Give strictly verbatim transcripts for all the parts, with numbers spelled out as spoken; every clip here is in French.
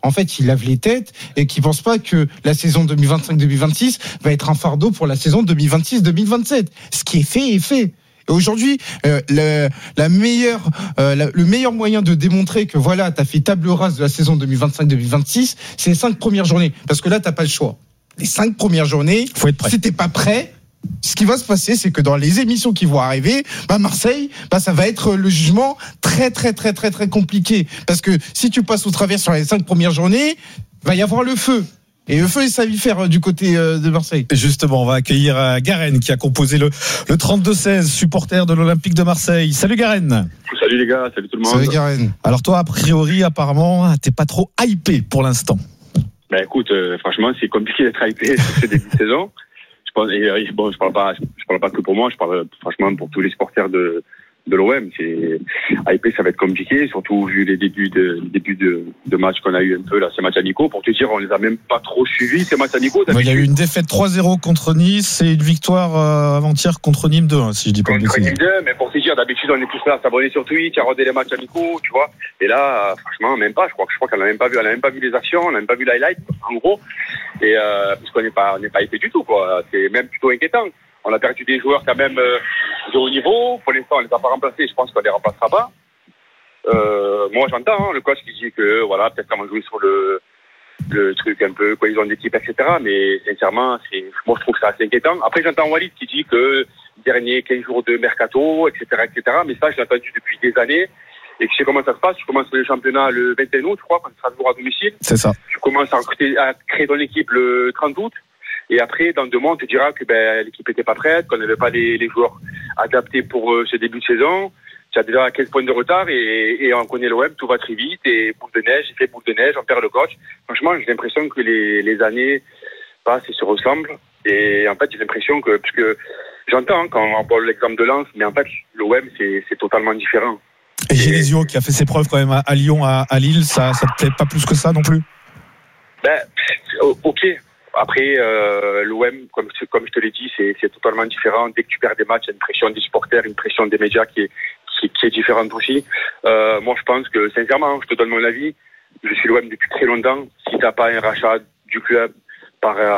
en fait, ils lavent les têtes et qu'ils pensent pas que la saison deux mille vingt-cinq deux mille vingt-six va être un fardeau pour la saison deux mille vingt-six deux mille vingt-sept. Ce qui est fait est fait. Et aujourd'hui, euh, le, la meilleure, euh, la, le meilleur moyen de démontrer que voilà, t'as fait table rase de la saison deux mille vingt-cinq deux mille vingt-six, c'est les cinq premières journées. Parce que là, t'as pas le choix. Les cinq premières journées, faut être prêt. Si t'es pas prêt, ce qui va se passer, c'est que dans les émissions qui vont arriver, bah Marseille, bah ça va être le jugement très très très très très compliqué. Parce que si tu passes au travers sur les cinq premières journées, va y avoir le feu. Et le feu, ça va y faire du côté de Marseille. Justement, on va accueillir Garen qui a composé le, le trente-deux seize, supporter de l'Olympique de Marseille. Salut Garen. Salut les gars, salut tout le monde. Salut Garen. Alors toi, a priori, apparemment, t'es pas trop hypé pour l'instant. Ben écoute, euh, franchement, c'est compliqué d'être hypé sur ce début de saison. Je pense, et, euh, bon, je parle pas, je parle pas que pour moi, je parle franchement pour tous les supporters de de l'O M. C'est hypé, ça va être compliqué, surtout vu les débuts de les débuts de, de match qu'on a eu un peu là, ces matchs à Nico. Pour te dire, on les a même pas trop suivis ces matchs à Nico. Il y a eu une défaite trois zéro contre Nice et une victoire euh, avant-hier contre Nîmes deux, hein, si je dis pas de bêtises. Contre Nîmes deux, mais pour te dire, d'habitude on est tous là à s'abonner sur Twitch, à regarder les matchs à Nico, tu vois. Et là, euh, franchement, même pas. Je crois que je crois qu'elle a même pas vu, elle a même pas vu les actions, elle a même pas vu l'highlight, en gros. Et euh, parce qu'on n'est pas, on n'est pas hypé du tout, quoi. C'est même plutôt inquiétant. On a perdu des joueurs quand même euh, de haut niveau. Pour l'instant, on les a pas remplacés. Je pense qu'on les remplacera pas. Euh, moi, j'entends hein, le coach qui dit que voilà, peut-être qu'on va jouer sur le le truc un peu cohésion d'équipe, et cetera. Mais sincèrement, c'est moi je trouve que c'est assez inquiétant. Après, j'entends Walid qui dit que dernier quinze jours de mercato, et cetera, et cetera. Mais ça, je l'ai entendu depuis des années. Et tu sais comment ça se passe. Tu commences le championnat le vingt et un août, je crois, quand tu seras toujours à domicile. C'est ça. Tu commences à, recruter, à créer ton équipe le trente août. Et après, dans deux mois, on te dira que ben, l'équipe n'était pas prête, qu'on n'avait pas les, les joueurs adaptés pour euh, ce début de saison. Tu as déjà quinze points de retard et, et on connaît l'O M, tout va très vite. Et boule de neige, il fait boule de neige, on perd le coach. Franchement, j'ai l'impression que les, les années passent et se ressemblent. Et en fait, j'ai l'impression que, puisque j'entends hein, quand on parle l'exemple de Lens, mais en fait, l'O M, c'est, c'est totalement différent. Et Genesio, qui a fait ses preuves quand même à, à Lyon, à, à Lille, ça, ça te plaît pas plus que ça non plus? Ben, ok. Après, euh, l'O M, comme, comme je te l'ai dit, c'est, c'est totalement différent. Dès que tu perds des matchs, il y a une pression des supporters, une pression des médias qui est, qui, qui est différente aussi. Euh, moi, je pense que, sincèrement, je te donne mon avis. Je suis l'O M depuis très longtemps. Si t'as pas un rachat du club par, euh,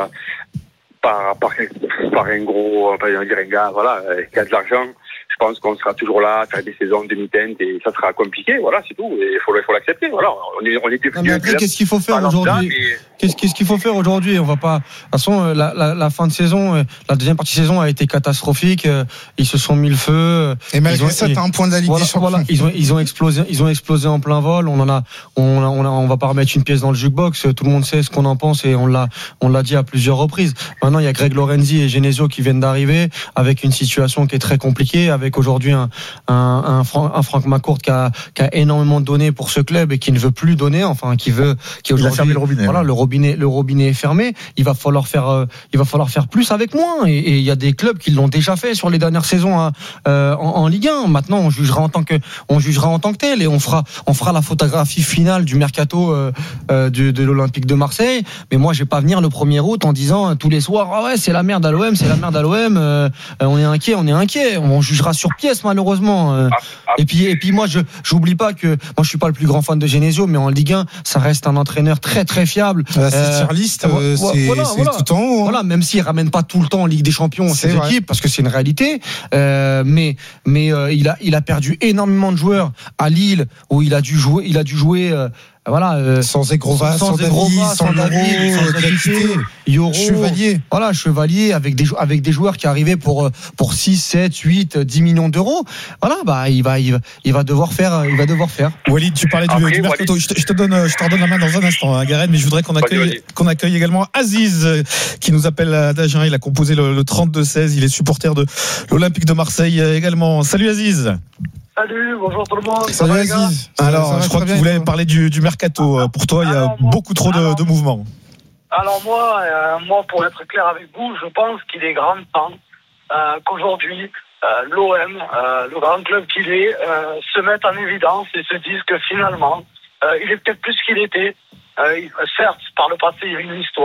par, par, par un gros, on va dire un gars, voilà, qui a de l'argent, je pense qu'on sera toujours là, faire des saisons demi-teinte et ça sera compliqué, voilà, c'est tout. Et il faut, faut l'accepter, voilà. On, est, on était non, mais après, qu'est-ce qu'il faut faire aujourd'hui? Mais... Qu'est-ce, qu'est-ce qu'il faut faire aujourd'hui? On va pas. De toute façon, la, la, la fin de saison, la deuxième partie de saison a été catastrophique. Ils se sont mis le feu. Et malgré ont, ça, t'as un point de la Ligue voilà, des Champions. Voilà, ils ont, ils ont explosé, ils ont explosé en plein vol. On en a, on, a, on, a, on va pas remettre une pièce dans le jukebox. Tout le monde sait ce qu'on en pense et on l'a, on l'a dit à plusieurs reprises. Maintenant, il y a Greg Lorenzi et Genesio qui viennent d'arriver avec une situation qui est très compliquée, avec aujourd'hui un, un, un, Franck, un Franck McCourt qui a, qui a énormément donné pour ce club et qui ne veut plus donner, enfin, qui veut, qui aujourd'hui, il a fermé le robinet. Voilà, le robinet, le robinet est fermé. Il va falloir faire, euh, il va falloir faire plus avec moins. Et il y a des clubs qui l'ont déjà fait sur les dernières saisons hein, euh, en, en Ligue un. Maintenant, on jugera en tant que, on jugera en tant que tel et on fera, on fera la photographie finale du mercato euh, euh, de, de l'Olympique de Marseille. Mais moi, je vais pas venir le premier août en disant euh, tous les soirs, ah ouais, c'est la merde à l'O M, c'est la merde à l'O M. Euh, on est inquiet, on est inquiet. On jugera sur pièce malheureusement. Euh. Et puis, et puis moi, je, j'oublie pas que moi, je suis pas le plus grand fan de Genesio, mais en Ligue un, ça reste un entraîneur très très fiable. Ah, c'est euh, tier list, euh, c'est, voilà, c'est voilà. tout en haut. Hein. Voilà, même s'il ramène pas tout le temps en Ligue des Champions c'est ses vrai. équipes, parce que c'est une réalité. Euh, mais mais euh, il a il a perdu énormément de joueurs à Lille où il a dû jouer, il a dû jouer. Euh, Voilà, euh, sans Egrova, sans, sans David, sans David, sans Yoro, Chevalier. Voilà, Chevalier avec des avec des joueurs qui arrivaient pour pour six, sept, huit, dix millions d'euros. Voilà, bah il va il va il va devoir faire il va devoir faire. Walid, tu parlais du, Après, du mercato. Je te, je te donne je te redonne la main dans un instant, hein, Gareth, mais je voudrais qu'on accueille qu'on accueille également Aziz qui nous appelle d'Agen. Il a composé le, le trente-deux seize. Il est supporter de l'Olympique de Marseille également. Salut Aziz. Salut, bonjour tout le monde. Salut Aziz. Alors, ça je crois que tu voulais parler du, du mercato. Pour toi, il y a alors, beaucoup trop de, de mouvements. Alors moi, euh, moi, pour être clair avec vous, je pense qu'il est grand temps euh, qu'aujourd'hui euh, l'O M, euh, le grand club qu'il est, euh, se mette en évidence et se dise que finalement, euh, il est peut-être plus qu'il était. Euh, certes, par le passé, il y a une histoire.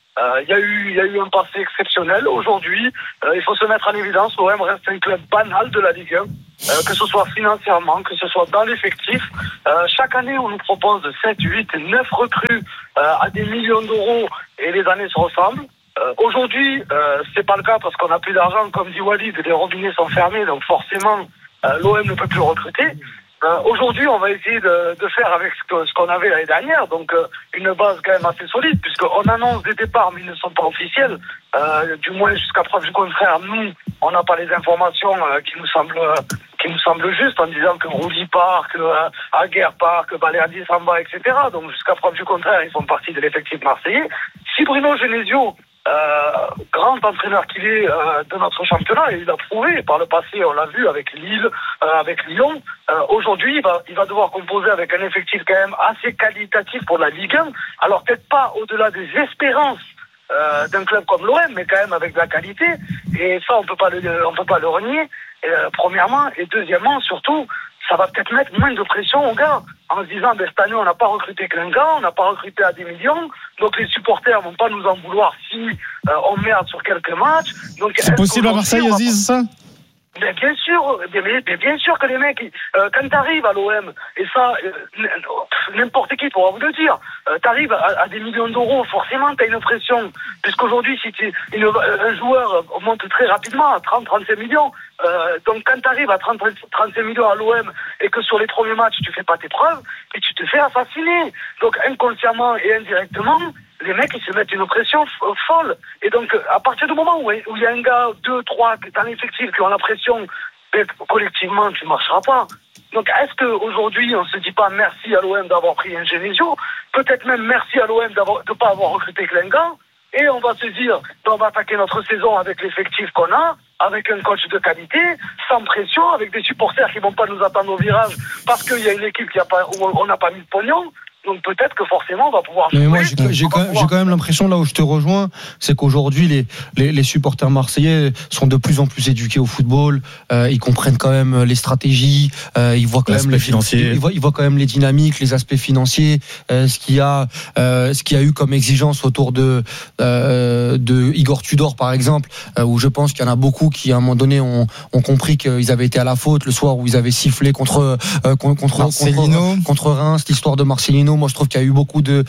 Il euh, y a eu, il y a eu un passé exceptionnel. Aujourd'hui, euh, il faut se mettre en évidence. L'O M reste un club banal de la Ligue un, euh, que ce soit financièrement, que ce soit dans l'effectif. Euh, chaque année, on nous propose sept, huit, neuf recrues euh, à des millions d'euros et les années se ressemblent. Euh, aujourd'hui, euh, c'est pas le cas parce qu'on n'a plus d'argent, comme dit Walid, les robinets sont fermés, donc forcément, euh, l'O M ne peut plus recruter. Euh, aujourd'hui, on va essayer de, de faire avec ce, que, ce qu'on avait l'année dernière, donc euh, une base quand même assez solide, puisqu'on annonce des départs, mais ils ne sont pas officiels. Euh, du moins, jusqu'à preuve du contraire, nous, on n'a pas les informations euh, qui nous semblent euh, qui nous semblent justes, en disant que Rouly part, que euh, Aguerre part, que Balerdi s'en va, et cetera. Donc, jusqu'à preuve du contraire, ils font partie de l'effectif marseillais. Si Bruno Genesio, Euh, grand entraîneur qu'il est euh, de notre championnat, et il a prouvé par le passé, on l'a vu avec Lille, euh, avec Lyon, euh, aujourd'hui il va, il va devoir composer avec un effectif quand même assez qualitatif pour la Ligue un, alors peut-être pas au-delà des espérances euh, d'un club comme l'O M, mais quand même avec de la qualité, et ça on peut pas le, on peut pas le renier, euh, premièrement, et deuxièmement surtout, ça va peut-être mettre moins de pression aux gars, en se disant, ben, cette année, on n'a pas recruté qu'un gars, on n'a pas recruté à des millions, donc les supporters vont pas nous en vouloir si euh, on merde sur quelques matchs. Donc, c'est possible à Marseille, Aziz, ça? Mais bien sûr, mais, mais bien sûr que les mecs, euh, quand t'arrives à l'O M, et ça, euh, n'importe qui pourra vous le dire, euh, t'arrives à, à des millions d'euros, forcément t'as une pression, puisqu'aujourd'hui, si tu, une, un joueur monte très rapidement à trente à trente-cinq millions, euh, donc quand t'arrives à trente à trente-cinq millions à l'O M, et que sur les premiers matchs, tu fais pas tes preuves, et tu te fais assassiner. Donc inconsciemment et indirectement, les mecs, ils se mettent une pression f- folle. Et donc, à partir du moment où il y a un gars, deux, trois, dans l'effectif qui ont la pression, ben, collectivement, tu ne marcheras pas. Donc, est-ce qu'aujourd'hui, on ne se dit pas merci à l'O M d'avoir pris un Genesio, peut-être même merci à l'O M d'avoir, de ne pas avoir recruté Klengan, et on va se dire, ben, on va attaquer notre saison avec l'effectif qu'on a, avec un coach de qualité, sans pression, avec des supporters qui ne vont pas nous attendre au virage parce qu'il y a une équipe qui a pas, où on n'a pas mis de pognon. Donc peut-être que forcément on va pouvoir jouer. Mais moi j'ai, j'ai, quand, pouvoir... j'ai quand même l'impression, là où je te rejoins, c'est qu'aujourd'hui les, les, les supporters marseillais sont de plus en plus éduqués au football, euh, ils comprennent quand même les stratégies, euh, ils voient quand l'aspect même les financiers, ils voient, ils voient quand même les dynamiques, les aspects financiers, euh, ce qu'il y a, euh, ce qu'il y a eu comme exigence autour de euh, de Igor Tudor par exemple, euh, où je pense qu'il y en a beaucoup qui à un moment donné ont, ont compris qu'ils avaient été à la faute le soir où ils avaient sifflé contre euh, contre contre, contre Reims, l'histoire de Marcelino. Moi, je trouve qu'il y a eu beaucoup de,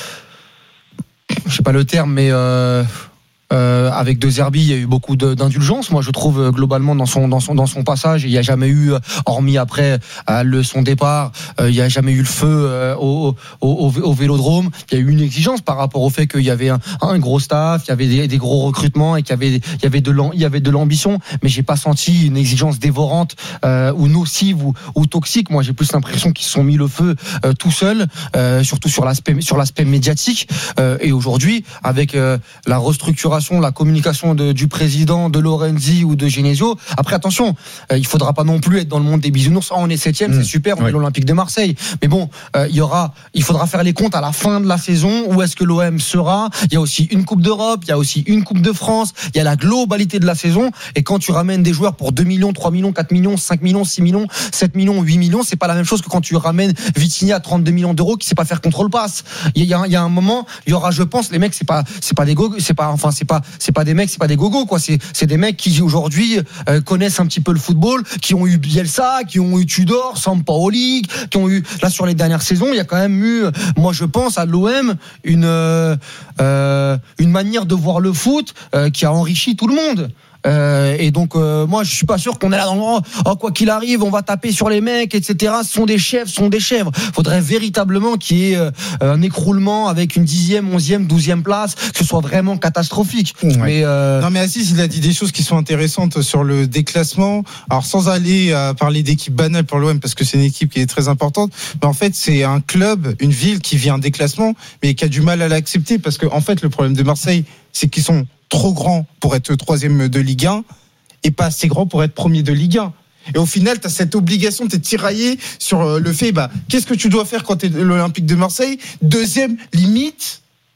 je sais pas le terme, mais euh, euh, avec De Zerbi, il y a eu beaucoup de, d'indulgence. Moi, je trouve globalement dans son dans son dans son passage, il n'y a jamais eu, hormis après euh, le son départ, euh, il n'y a jamais eu le feu euh, au, au, au Vélodrome. Il y a eu une exigence par rapport au fait qu'il y avait un, un gros staff, il y avait des, des gros recrutements et qu'il y avait il y avait de il y avait de l'ambition. Mais j'ai pas senti une exigence dévorante euh, ou nocive ou, ou toxique. Moi, j'ai plus l'impression qu'ils se sont mis le feu euh, tout seuls, euh, surtout sur l'aspect sur l'aspect médiatique. Euh, et aujourd'hui, avec euh, la restructuration, la communication de, du président, de Lorenzi ou de Genesio. Après, attention, euh, il faudra pas non plus être dans le monde des bisounours. Oh, on est septième, mmh. c'est super, on oui. est l'Olympique de Marseille. Mais bon, euh, il y aura, il faudra faire les comptes à la fin de la saison. Où est-ce que l'O M sera? Il y a aussi une Coupe d'Europe, il y a aussi une Coupe de France. Il y a la globalité de la saison. Et quand tu ramènes des joueurs pour deux millions, trois millions, quatre millions, cinq millions, six millions, sept millions, huit millions, c'est pas la même chose que quand tu ramènes Vitinha à trente-deux millions d'euros qui sait pas faire contrôle passe. Il y a, il y a un moment, il y aura, je pense, les mecs, c'est pas, c'est pas des go, c'est pas, enfin, c'est pas, c'est pas des mecs, c'est pas des gogos, quoi. C'est, c'est des mecs qui aujourd'hui euh, connaissent un petit peu le football, qui ont eu Bielsa, qui ont eu Tudor, Sampaoli, qui ont eu là sur les dernières saisons. Il y a quand même eu, moi je pense à l'O M une euh, euh, une manière de voir le foot euh, qui a enrichi tout le monde. Euh, et donc euh, moi je suis pas sûr qu'on est là dans le oh, quoi qu'il arrive on va taper sur les mecs etc. Ce sont des chefs, ce sont des chèvres. Faudrait véritablement qu'il y ait euh, un écroulement avec une dixième, onzième, douzième place, que ce soit vraiment catastrophique. Ouais. Mais euh... non mais Aziz il a dit des choses qui sont intéressantes sur le déclassement. Alors sans aller à parler d'équipe banale pour l'O M parce que c'est une équipe qui est très importante, mais en fait c'est un club, une ville qui vit un déclassement mais qui a du mal à l'accepter parce que en fait le problème de Marseille c'est qu'ils sont trop grand pour être troisième de Ligue un et pas assez grand pour être premier de Ligue un. Et au final, tu as cette obligation, tu es tiraillé sur le fait, bah, qu'est-ce que tu dois faire quand tu es l'Olympique de Marseille? Deuxième, limite,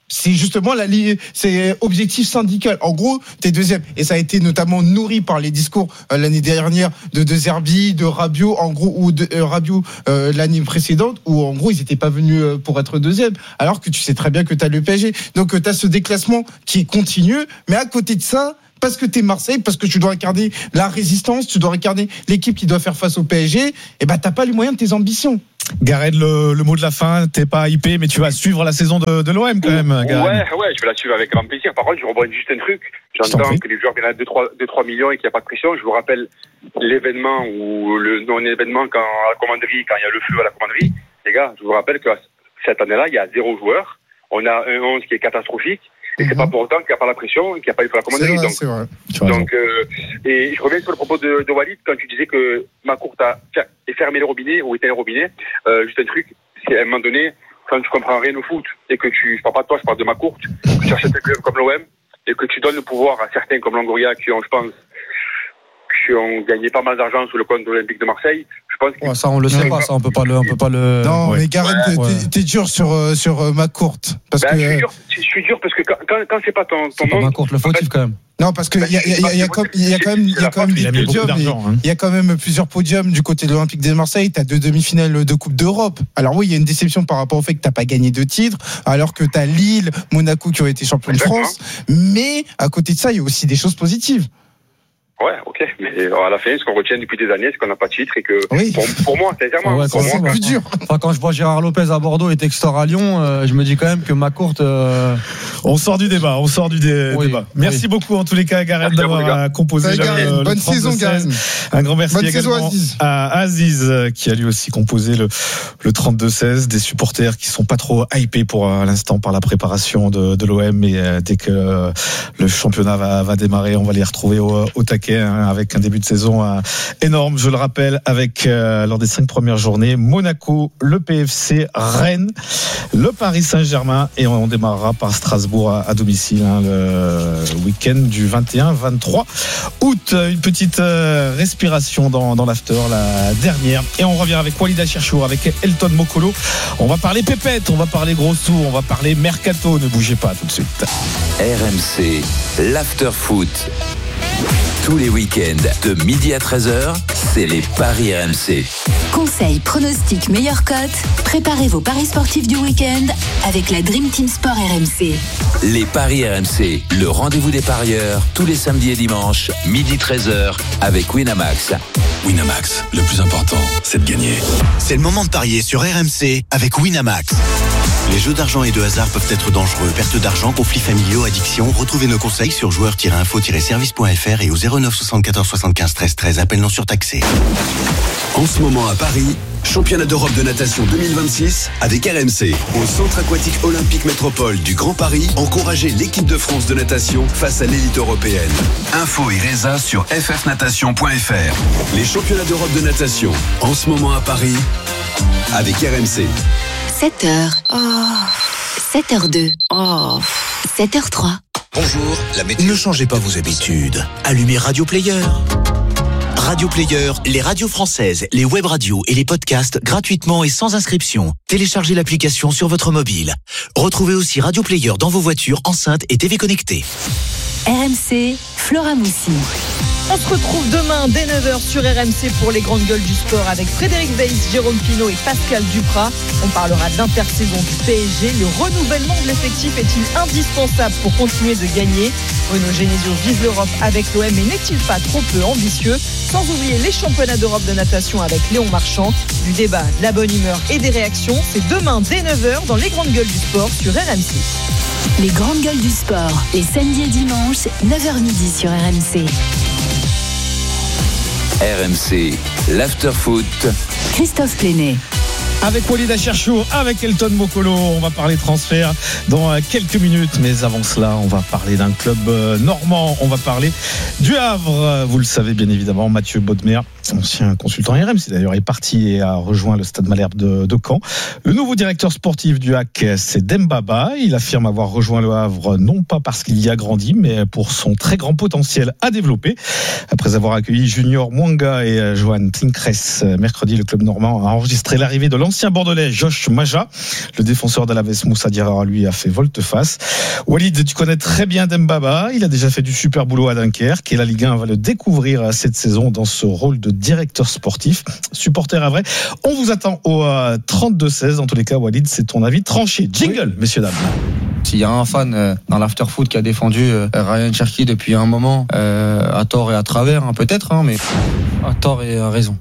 C'est justement la li- c'est objectif syndical. En gros, t'es deuxième. Et ça a été notamment nourri par les discours euh, l'année dernière de De Zerbi, de Rabiot, en gros, ou de euh, Rabiot euh, l'année précédente, où en gros ils n'étaient pas venus euh, pour être deuxième. Alors que tu sais très bien que t'as le P S G. Donc euh, t'as ce déclassement qui est continu. Mais à côté de ça, parce que t'es Marseille, parce que tu dois incarner la résistance, tu dois incarner l'équipe qui doit faire face au P S G, et ben t'as pas les moyens de tes ambitions. Gareth, le, le mot de la fin, t'es pas hypé, mais tu vas suivre la saison de, de l'O M quand même, Gareth. Ouais, ouais, je vais la suivre avec grand plaisir. Par contre, je rebondis juste un truc. J'entends que les joueurs viennent à deux trois millions et qu'il n'y a pas de pression. Je vous rappelle l'événement ou le non-événement quand, à la commanderie, quand il y a le feu à la commanderie. Les gars, je vous rappelle que cette année-là, il y a zéro joueur. On a un onze qui est catastrophique. Et mm-hmm. c'est pas pour autant qu'il n'y a pas la pression et qu'il n'y a pas eu pour la commanderie. C'est vrai, donc, c'est vrai. donc euh, et je reviens sur le propos de, de Walid quand tu disais que Macourt a fermé les robinets ou éteint les robinets. Euh, juste un truc, c'est à un moment donné, quand tu comprends rien au foot et que tu, je parle pas de toi, je parle de Macourt, que tu achètes un club comme l'O M et que tu donnes le pouvoir à certains comme Longoria qui ont, je pense, qui ont gagné pas mal d'argent sous le compte de l'Olympique de Marseille. Je pense que ouais, ça on le sait pas, ça on peut pas le, on peut pas le. Non, ouais. mais Gareth, ouais. t'es, ouais. t'es dur sur sur euh, Macourt parce ben, que. Je suis dur, je suis dur parce que quand, quand, quand c'est pas ton, ton c'est monde. Pas Macourt le fautif quand même. Non, parce que il y a, y a, y a, comme, il y a quand même, il y a quand même des podiums. Il hein. y a quand même plusieurs podiums du côté de l'Olympique de Marseille. T'as deux demi-finales de Coupe d'Europe. Alors oui, il y a une déception par rapport au fait que t'as pas gagné de titres, alors que t'as Lille, Monaco qui ont été champions de France. Mais à côté de ça, il y a aussi des choses positives. Ouais, ok, mais à la fin, ce qu'on retient depuis des années, c'est qu'on n'a pas de titre et que oui. pour, pour moi, sincèrement, ouais, pour c'est moi, plus dur. Enfin, quand je vois Gérard Lopez à Bordeaux et Textor à Lyon, euh, je me dis quand même que Macourt. Euh... On sort du débat, on sort du dé- oui, débat. Merci oui. beaucoup en tous les cas, Gareth, merci d'avoir composé le, le bonne saison, Gareth. Un grand merci bonne également saison, Aziz. à Aziz qui a lui aussi composé le, le trente-deux seize. Des supporters qui sont pas trop hypés pour euh, l'instant par la préparation de, de l'O M, mais euh, dès que euh, le championnat va, va démarrer, on va les retrouver au, au taquet hein, avec un début de saison euh, énorme, je le rappelle, avec euh, lors des cinq premières journées, Monaco, le P F C, Rennes, le Paris Saint-Germain, et on, on démarrera par Strasbourg à, à domicile hein, le week-end du vingt et un vingt-trois août. Une petite euh, respiration dans, dans l'after, la dernière, et on revient avec Walid Cherchour, avec Elton Mokolo. On va parler pépette, on va parler gros sous, on va parler mercato. Ne bougez pas tout de suite. R M C, l'after foot. Tous les week-ends de midi à treize heures, c'est les paris R M C. Conseils, pronostics, meilleures cotes. Préparez vos paris sportifs du week-end avec la Dream Team Sport R M C. Les paris R M C, le rendez-vous des parieurs, tous les samedis et dimanches, midi treize heures, avec Winamax. Winamax, le plus important, c'est de gagner. C'est le moment de parier sur R M C avec Winamax. Les jeux d'argent et de hasard peuvent être dangereux. Perte d'argent, conflits familiaux, addiction. Retrouvez nos conseils sur joueurs tiret info tiret service point f r et au zéro neuf soixante-quatorze soixante-quinze treize treize. Appel non surtaxé. En ce moment à Paris, championnat d'Europe de natation deux mille vingt-six avec R M C. Au centre aquatique olympique métropole du Grand Paris, encouragez l'équipe de France de natation face à l'élite européenne. Info et résa sur f f natation point f r. Les championnats d'Europe de natation, en ce moment à Paris, avec R M C. sept heures. Oh. sept heures deux. Oh. sept heures trois. Bonjour, la météo. Ne changez pas vos habitudes. Allumez Radio Player. Radio Player, les radios françaises, les web radios et les podcasts gratuitement et sans inscription. Téléchargez l'application sur votre mobile. Retrouvez aussi Radio Player dans vos voitures, enceintes et T V connectées. R M C, Flora Moussi. On se retrouve demain dès neuf heures sur R M C pour les grandes gueules du sport avec Frédéric Weiss, Jérôme Pinault et Pascal Duprat. On parlera d'intersaison du P S G. Le renouvellement de l'effectif est-il indispensable pour continuer de gagner? Bruno Genesio vise l'Europe avec l'O M, mais n'est-il pas trop peu ambitieux? Sans oublier les championnats d'Europe de natation avec Léon Marchand. Du débat, de la bonne humeur et des réactions, c'est demain dès neuf heures dans les grandes gueules du sport sur R M C. Les grandes gueules du sport, les samedis et dimanches, neuf heures midi sur R M C. R M C, l'after foot. Christophe Plénet. Avec Walid Cherchour, avec Elton Mokolo, on va parler transfert dans quelques minutes. Mais avant cela, on va parler d'un club normand. On va parler du Havre. Vous le savez bien évidemment, Mathieu Bodmer ancien consultant R M C d'ailleurs, est parti et a rejoint le Stade Malherbe de, de Caen. Le nouveau directeur sportif du H A C, c'est Dembaba. Il affirme avoir rejoint le Havre non pas parce qu'il y a grandi, mais pour son très grand potentiel à développer. Après avoir accueilli Junior Mwanga et Johan Tinkress mercredi, le club normand a enregistré l'arrivée de l'ancien bordelais Josh Maja. Le défenseur d'Alaves Moussa Diarra, lui, a fait volte-face. Walid, tu connais très bien Dembaba. Il a déjà fait du super boulot à Dunkerque et la Ligue un va le découvrir cette saison dans ce rôle de directeur sportif. Supporter à vrai. On vous attend au euh, trente-deux seize. En tous les cas, Walid, c'est ton avis tranché. Jingle, oui. Messieurs, dames. S'il y a un fan euh, dans l'after-foot qui a défendu euh, Ryan Cherki depuis un moment, euh, à tort et à travers, hein, peut-être, hein, mais à tort et à raison.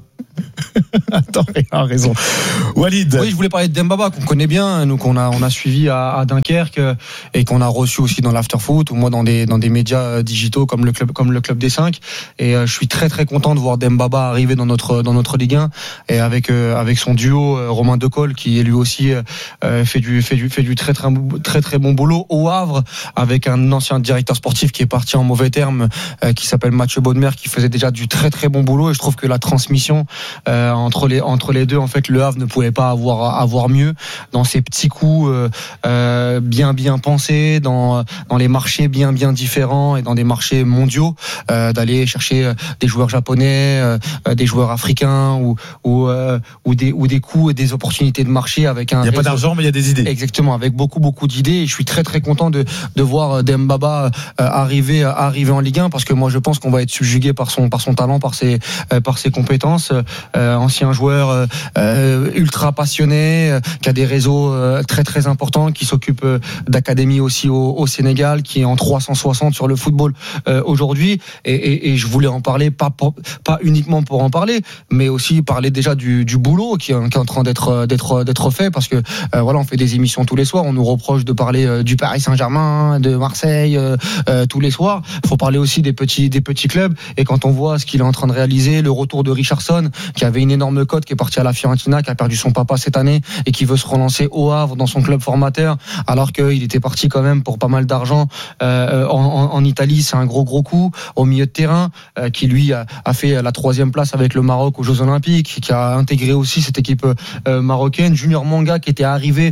Attends, il a raison. Walid. Oui, je voulais parler de Dembaba, qu'on connaît bien, nous qu'on a, on a suivi à, à Dunkerque et qu'on a reçu aussi dans l'afterfoot ou moi dans des, dans des médias digitaux comme le club, comme le club des cinq. Et euh, je suis très très content de voir Dembaba arriver dans notre, dans notre Ligue un et avec, euh, avec son duo euh, Romain Decolle qui lui aussi euh, fait du, fait du, fait du très très très très bon boulot au Havre avec un ancien directeur sportif qui est parti en mauvais termes, euh, qui s'appelle Mathieu Baudemer, qui faisait déjà du très très bon boulot. Et je trouve que la transmission Euh, entre les entre les deux, en fait, le Havre ne pouvait pas avoir avoir mieux dans ses petits coups euh, euh, bien bien pensés, dans dans les marchés bien bien différents et dans des marchés mondiaux, euh, d'aller chercher des joueurs japonais, euh, des joueurs africains ou ou euh, ou des ou des coups et des opportunités de marché avec un. Il y a réseau. Pas d'argent, mais il y a des idées. Exactement, avec beaucoup beaucoup d'idées. Et je suis très très content de de voir Dembaba euh, arriver arriver en Ligue un parce que moi je pense qu'on va être subjugué par son par son talent, par ses euh, par ses compétences. Euh, ancien joueur euh, ultra passionné, euh, qui a des réseaux euh, très très importants, qui s'occupe euh, d'académie aussi au, au Sénégal, qui est en trois cent soixante sur le football euh, aujourd'hui. Et, et, et je voulais en parler, pas pour, pas uniquement pour en parler, mais aussi parler déjà du, du boulot qui, qui est en train d'être d'être d'être fait, parce que euh, voilà, on fait des émissions tous les soirs, on nous reproche de parler euh, du Paris Saint-Germain, de Marseille euh, euh, tous les soirs. Il faut parler aussi des petits des petits clubs. Et quand on voit ce qu'il est en train de réaliser, le retour de Richarlison, qui avait une énorme cote, qui est parti à la Fiorentina, qui a perdu son papa cette année et qui veut se relancer au Havre dans son club formateur, alors qu'il était parti quand même pour pas mal d'argent euh, en, en, en Italie. C'est un gros gros coup au milieu de terrain, euh, qui lui a, a fait la troisième place avec le Maroc aux Jeux Olympiques, qui a intégré aussi cette équipe euh, marocaine. Junior Mwanga, qui était arrivé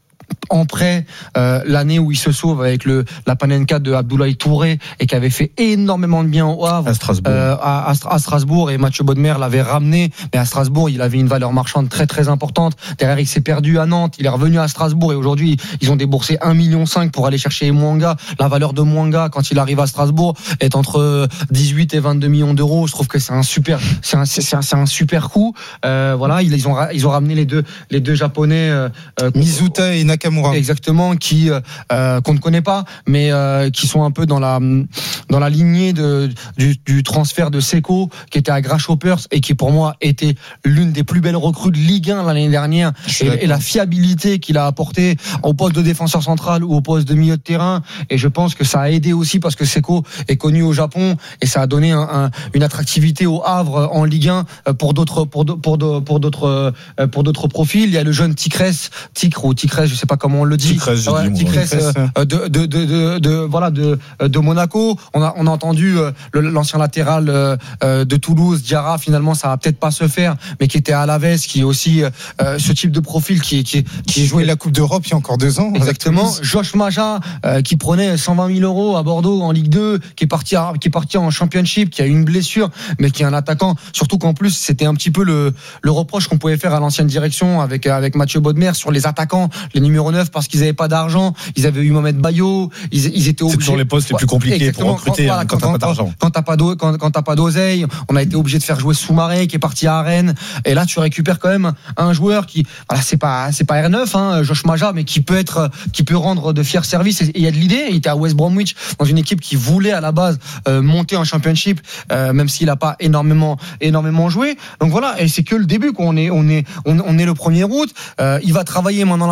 en prêt euh, l'année où il se sauve avec le la Panenka de Abdoulaye Touré et qui avait fait énormément de bien au Havre, à Strasbourg, euh, à, à Strasbourg, et Mathieu Baudemer l'avait ramené, mais à Strasbourg il avait une valeur marchande très très importante. Derrière il s'est perdu à Nantes, il est revenu à Strasbourg et aujourd'hui ils ont déboursé un virgule cinq million pour aller chercher Mwanga. La valeur de Mwanga quand il arrive à Strasbourg est entre dix-huit et vingt-deux millions d'euros. Je trouve que c'est un super c'est un c'est un, c'est un super coup. Euh, voilà, ils, ils ont ils ont ramené les deux les deux japonais euh, Mizuta et Nakamura. Exactement, qui euh, qu'on ne connaît pas, mais euh, qui sont un peu dans la dans la lignée de du, du transfert de Seko, qui était à Grasshoppers et qui pour moi était l'une des plus belles recrues de Ligue un l'année dernière, et, et la fiabilité qu'il a apporté au poste de défenseur central ou au poste de milieu de terrain. Et je pense que ça a aidé aussi parce que Seko est connu au Japon et ça a donné un, un, une attractivité au Havre en Ligue un pour d'autres pour pour pour d'autres pour d'autres profils. Il y a le jeune Ticress, Ticre ou Ticress, je sais pas comment on le dit, Ticress, ouais, Ticress euh, de, de, de, de, de, voilà, de, de Monaco. On a, on a entendu euh, l'ancien latéral euh, de Toulouse, Diarra, finalement ça va peut-être pas se faire, mais qui était à Alaves, qui est aussi euh, ce type de profil qui, qui, qui jouait la Coupe d'Europe il y a encore deux ans. Exactement. Josh Maja, euh, qui prenait cent vingt mille euros à Bordeaux en Ligue deux, qui est parti, à, qui est parti en Championship, qui a eu une blessure, mais qui est un attaquant. Surtout qu'en plus, c'était un petit peu le, le reproche qu'on pouvait faire à l'ancienne direction avec, avec Mathieu Baudemer sur les attaquants, les numéros neuf, parce qu'ils avaient pas d'argent. Ils avaient eu Mohamed Bayo. Ils, ils étaient obligés. C'est toujours les postes les plus compliqués. Exactement. Pour recruter, quand, voilà, quand, quand t'as pas d'argent. Quand t'as pas d'o, quand, quand t'as pas d'oseille, on a été obligé de faire jouer Soumaré, qui est parti à Rennes. Et là, tu récupères quand même un joueur qui, voilà, c'est pas, c'est pas R neuf, hein, Josh Maja, mais qui peut être, qui peut rendre de fiers services. Et il y a de l'idée. Il était à West Bromwich dans une équipe qui voulait à la base euh, monter en Championship, euh, même s'il a pas énormément, énormément joué. Donc voilà. Et c'est que le début qu'on est, on est, on, on est le premier août. Euh, il va travailler main dans la main avec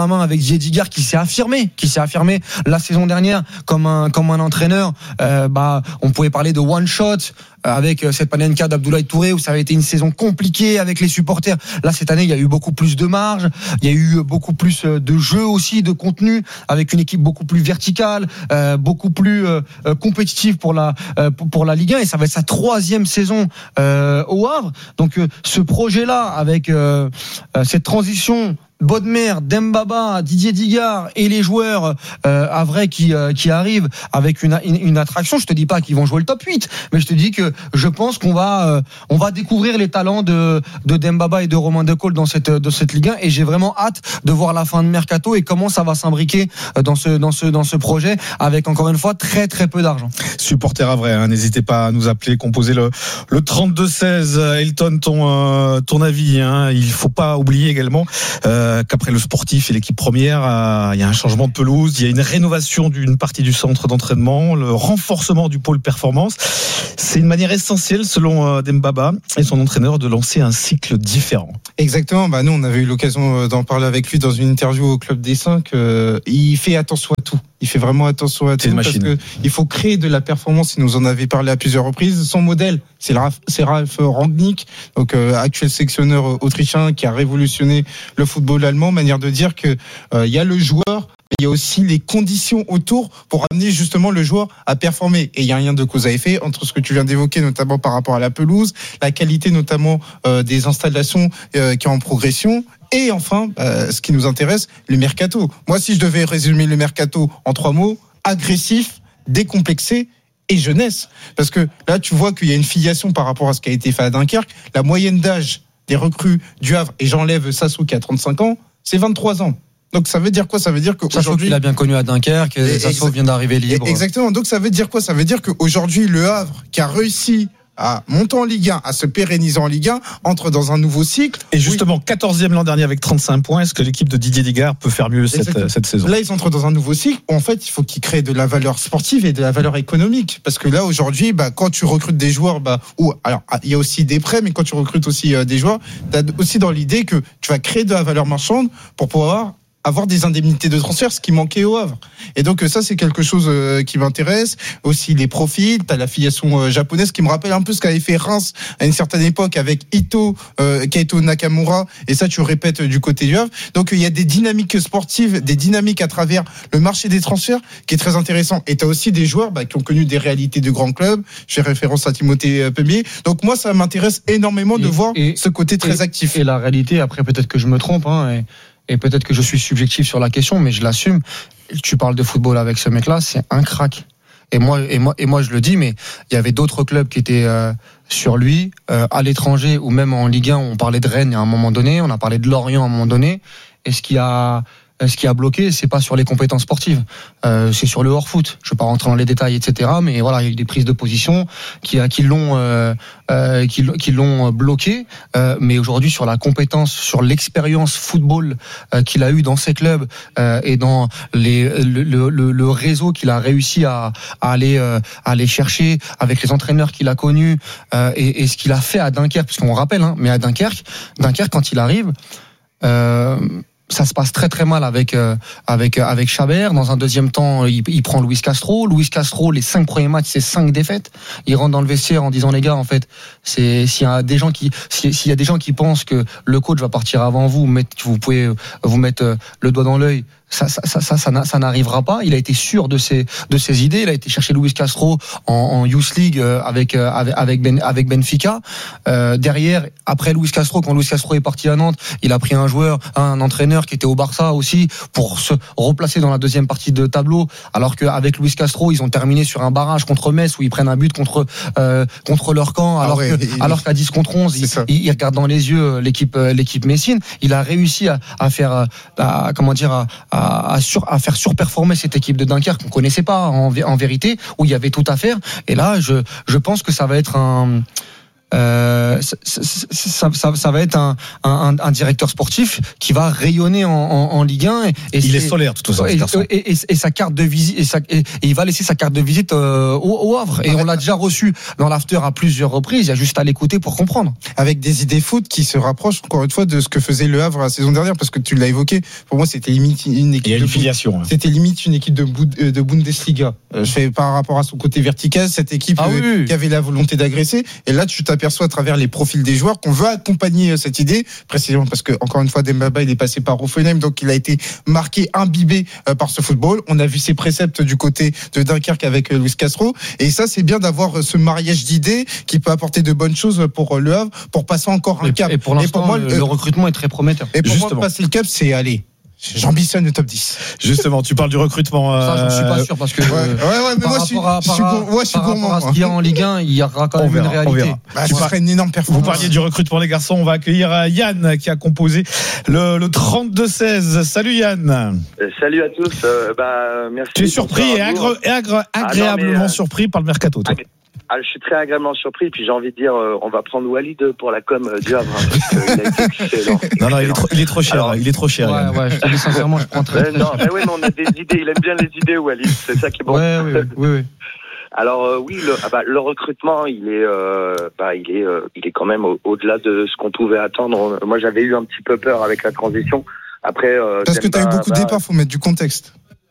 Didier Digard qui s'est affirmé, qui s'est affirmé la saison dernière comme un comme un entraîneur. Euh, bah, on pouvait parler de one shot avec cette Panenka d'Abdoulaye Touré où ça avait été une saison compliquée avec les supporters. Là, cette année, il y a eu beaucoup plus de marge, il y a eu beaucoup plus de jeux aussi, de contenu, avec une équipe beaucoup plus verticale, euh, beaucoup plus euh, compétitive pour la euh, pour la Ligue un, et ça va être sa troisième saison euh, au Havre. Donc euh, ce projet-là, avec euh, cette transition Bodmer, Dembaba, Didier Digard et les joueurs euh, à vrai qui euh, qui arrivent avec une, une une attraction. Je te dis pas qu'ils vont jouer le top huit, mais je te dis que je pense qu'on va euh, on va découvrir les talents de de Dembaba et de Romain Decaule dans cette de cette Ligue un, et j'ai vraiment hâte de voir la fin de mercato et comment ça va s'imbriquer dans ce dans ce dans ce projet, avec encore une fois très très peu d'argent. Supporter à vrai, hein, n'hésitez pas à nous appeler, composer le le trente-deux seize. Elton, ton euh, ton avis, hein. Il faut pas oublier également euh, qu'après le sportif et l'équipe première, euh, il y a un changement de pelouse, il y a une rénovation d'une partie du centre d'entraînement, le renforcement du pôle performance. C'est une manière essentielle, selon euh, Dembaba et son entraîneur, de lancer un cycle différent. Exactement. Bah nous, on avait eu l'occasion d'en parler avec lui dans une interview au Club des Cinq. Euh, il fait attention à tout. Il fait vraiment attention à tout, parce que il faut créer de la performance. Il nous en avait parlé à plusieurs reprises. Son modèle, c'est le Ralf, c'est Ralf Rangnick, donc euh, actuel sélectionneur autrichien qui a révolutionné le football allemand. Manière de dire que euh, il y a le joueur, il y a aussi les conditions autour pour amener justement le joueur à performer. Et il y a un lien de cause à effet entre ce que tu viens d'évoquer, notamment par rapport à la pelouse, la qualité notamment euh, des installations euh, qui est en progression. Et enfin, euh, ce qui nous intéresse, le mercato. Moi, si je devais résumer le mercato en trois mots: agressif, décomplexé et jeunesse. Parce que là, tu vois qu'il y a une filiation par rapport à ce qui a été fait à Dunkerque. La moyenne d'âge des recrues du Havre, et j'enlève Sassou qui a trente-cinq ans, c'est vingt-trois ans. Donc ça veut dire quoi? Ça veut dire qu'aujourd'hui, il a bien connu à Dunkerque, et Sassou vient d'arriver libre. Exactement. Donc ça veut dire quoi? Ça veut dire qu'aujourd'hui, le Havre, qui a réussi à monter en Ligue un, à se pérenniser en Ligue un, entre dans un nouveau cycle. Et justement, oui. quatorzième l'an dernier avec trente-cinq points. Est-ce que l'équipe de Didier Digard peut faire mieux cette, cette saison? Là, ils entrent dans un nouveau cycle où, en fait, il faut qu'ils créent de la valeur sportive et de la valeur économique. Parce que là, aujourd'hui, bah, quand tu recrutes des joueurs, bah, ou, alors, il y a aussi des prêts, mais quand tu recrutes aussi euh, des joueurs, tu as aussi dans l'idée que tu vas créer de la valeur marchande pour pouvoir avoir des indemnités de transfert, ce qui manquait au Havre. Et donc ça, c'est quelque chose qui m'intéresse. Aussi les profils, t'as l'affiliation japonaise qui me rappelle un peu ce qu'avait fait Reims à une certaine époque avec Ito, euh, Kaito Nakamura, et ça tu répètes du côté du Havre. Donc il y a des dynamiques sportives, des dynamiques à travers le marché des transferts qui est très intéressant. Et t'as aussi des joueurs bah, qui ont connu des réalités de grands clubs. J'ai référence à Timothée Pemier. Donc moi, ça m'intéresse énormément de et, voir et, ce côté très et, actif. Et la réalité, après peut-être que je me trompe, hein, et... Et peut-être que je suis subjectif sur la question, mais je l'assume. Tu parles de football avec ce mec-là, c'est un crack. Et moi, et moi, et moi, je le dis, mais il y avait d'autres clubs qui étaient euh, sur lui, euh, à l'étranger ou même en Ligue un. On parlait de Rennes à un moment donné, on a parlé de Lorient à un moment donné. Et ce qui a Ce qui a bloqué, c'est pas sur les compétences sportives, euh, c'est sur le hors-foot. Je vais pas rentrer dans les détails, et cetera. Mais voilà, il y a eu des prises de position qui, qui l'ont, euh, euh, qui, qui l'ont bloqué. Euh, mais aujourd'hui, sur la compétence, sur l'expérience football euh, qu'il a eu dans ses clubs euh, et dans les, le, le, le réseau qu'il a réussi à, à aller, euh, à aller chercher avec les entraîneurs qu'il a connus euh, et, et ce qu'il a fait à Dunkerque, parce qu'on rappelle, hein, mais à Dunkerque, Dunkerque quand il arrive. Euh, Ça se passe très très mal avec euh, avec avec Chabert. Dans un deuxième temps, il, il prend Luis Castro. Luis Castro, les cinq premiers matchs, c'est cinq défaites. Il rentre dans le vestiaire en disant les gars, en fait, c'est s'il y a des gens qui s'il y a des gens qui pensent que le coach va partir avant vous, mais vous pouvez vous mettre le doigt dans l'œil. Ça, ça, ça, ça, ça, ça n'arrivera pas. Il a été sûr de ses, de ses idées. Il a été chercher Luis Castro en, en Youth League avec, avec, ben, avec Benfica. Euh, derrière, après Luis Castro, quand Luis Castro est parti à Nantes, il a pris un joueur, un entraîneur qui était au Barça aussi pour se replacer dans la deuxième partie de tableau. Alors qu'avec Luis Castro, ils ont terminé sur un barrage contre Metz où ils prennent un but contre, euh, contre leur camp. Alors, ah ouais, que, il, alors qu'à dix contre onze, il, il, il regarde dans les yeux l'équipe, l'équipe messine. Il a réussi à, à faire, à, comment dire, à, À, sur, à faire surperformer cette équipe de Dunkerque qu'on connaissait pas en, en vérité, où il y avait tout à faire. Et là, je, je pense que ça va être un, Euh, ça, ça, ça, ça va être un, un, un directeur sportif qui va rayonner en, en, en Ligue un. Et, et il est solaire, tout ça. Et, et, et, et sa carte de visite, et, sa, et, et il va laisser sa carte de visite euh, au, au Havre. Et avec, on l'a déjà reçu dans l'after à plusieurs reprises. Il y a juste à l'écouter pour comprendre. Avec des idées foot qui se rapprochent encore une fois de ce que faisait le Havre la saison dernière, parce que tu l'as évoqué. Pour moi, c'était limite une équipe. Il y a une de filiation. Hein. C'était limite une équipe de, de Bundesliga. Euh, je fais par rapport à son côté vertical, cette équipe ah, euh, oui, oui. qui avait la volonté d'agresser. Et là, tu t'aperçois à travers les profil des joueurs qu'on veut accompagner cette idée, précisément parce que encore une fois Demba Ba il est passé par Hoffenheim, donc il a été marqué, imbibé par ce football. On a vu ses préceptes du côté de Dunkerque avec Luis Castro, et ça c'est bien d'avoir ce mariage d'idées qui peut apporter de bonnes choses pour Le Havre, pour passer encore un et, cap. Et pour l'instant, et pour moi, le, le recrutement est très prometteur. Et pour Justement. moi, passer le cap, c'est aller. J'ambitionne le top dix. Justement, tu parles du recrutement. Euh... Ça, j'en suis pas sûr parce que. Ouais, ouais, ouais mais moi, je suis, à, je suis, à, gour, ouais, je suis par gourmand. Rapport à ce qu'il y a en Ligue un, il y aura quand même verra, une réalité. Bah, ce serait une énorme performance. Vous parliez du recrutement, les garçons. On va accueillir Yann qui a composé le, le trente-deux seize. Salut Yann. Euh, salut à tous. Euh, bah, merci. Tu es surpris et, agré, et agré, agréablement ah non, mais, euh, surpris par le mercato, toi. Ag- Ah, je suis très agréablement surpris, puis j'ai envie de dire, euh, on va prendre Walid pour la com euh, du Havre. Hein, parce qu'il a été excellent. Non, non, il est trop, il est trop cher. Alors, il est trop cher. Ouais, ouais, je te dis sincèrement, je prends très, très euh, Non, mais oui, mais on a des idées. Il aime bien les idées, Walid. C'est ça qui est bon. Ouais, oui, oui, oui. Alors euh, oui, le, ah bah, le recrutement, il est, euh, bah, il est, euh, il est quand même au, au-delà de ce qu'on pouvait attendre. Moi, j'avais eu un petit peu peur avec la transition. Après, euh, parce que tu as eu beaucoup de départs, faut mettre du contexte.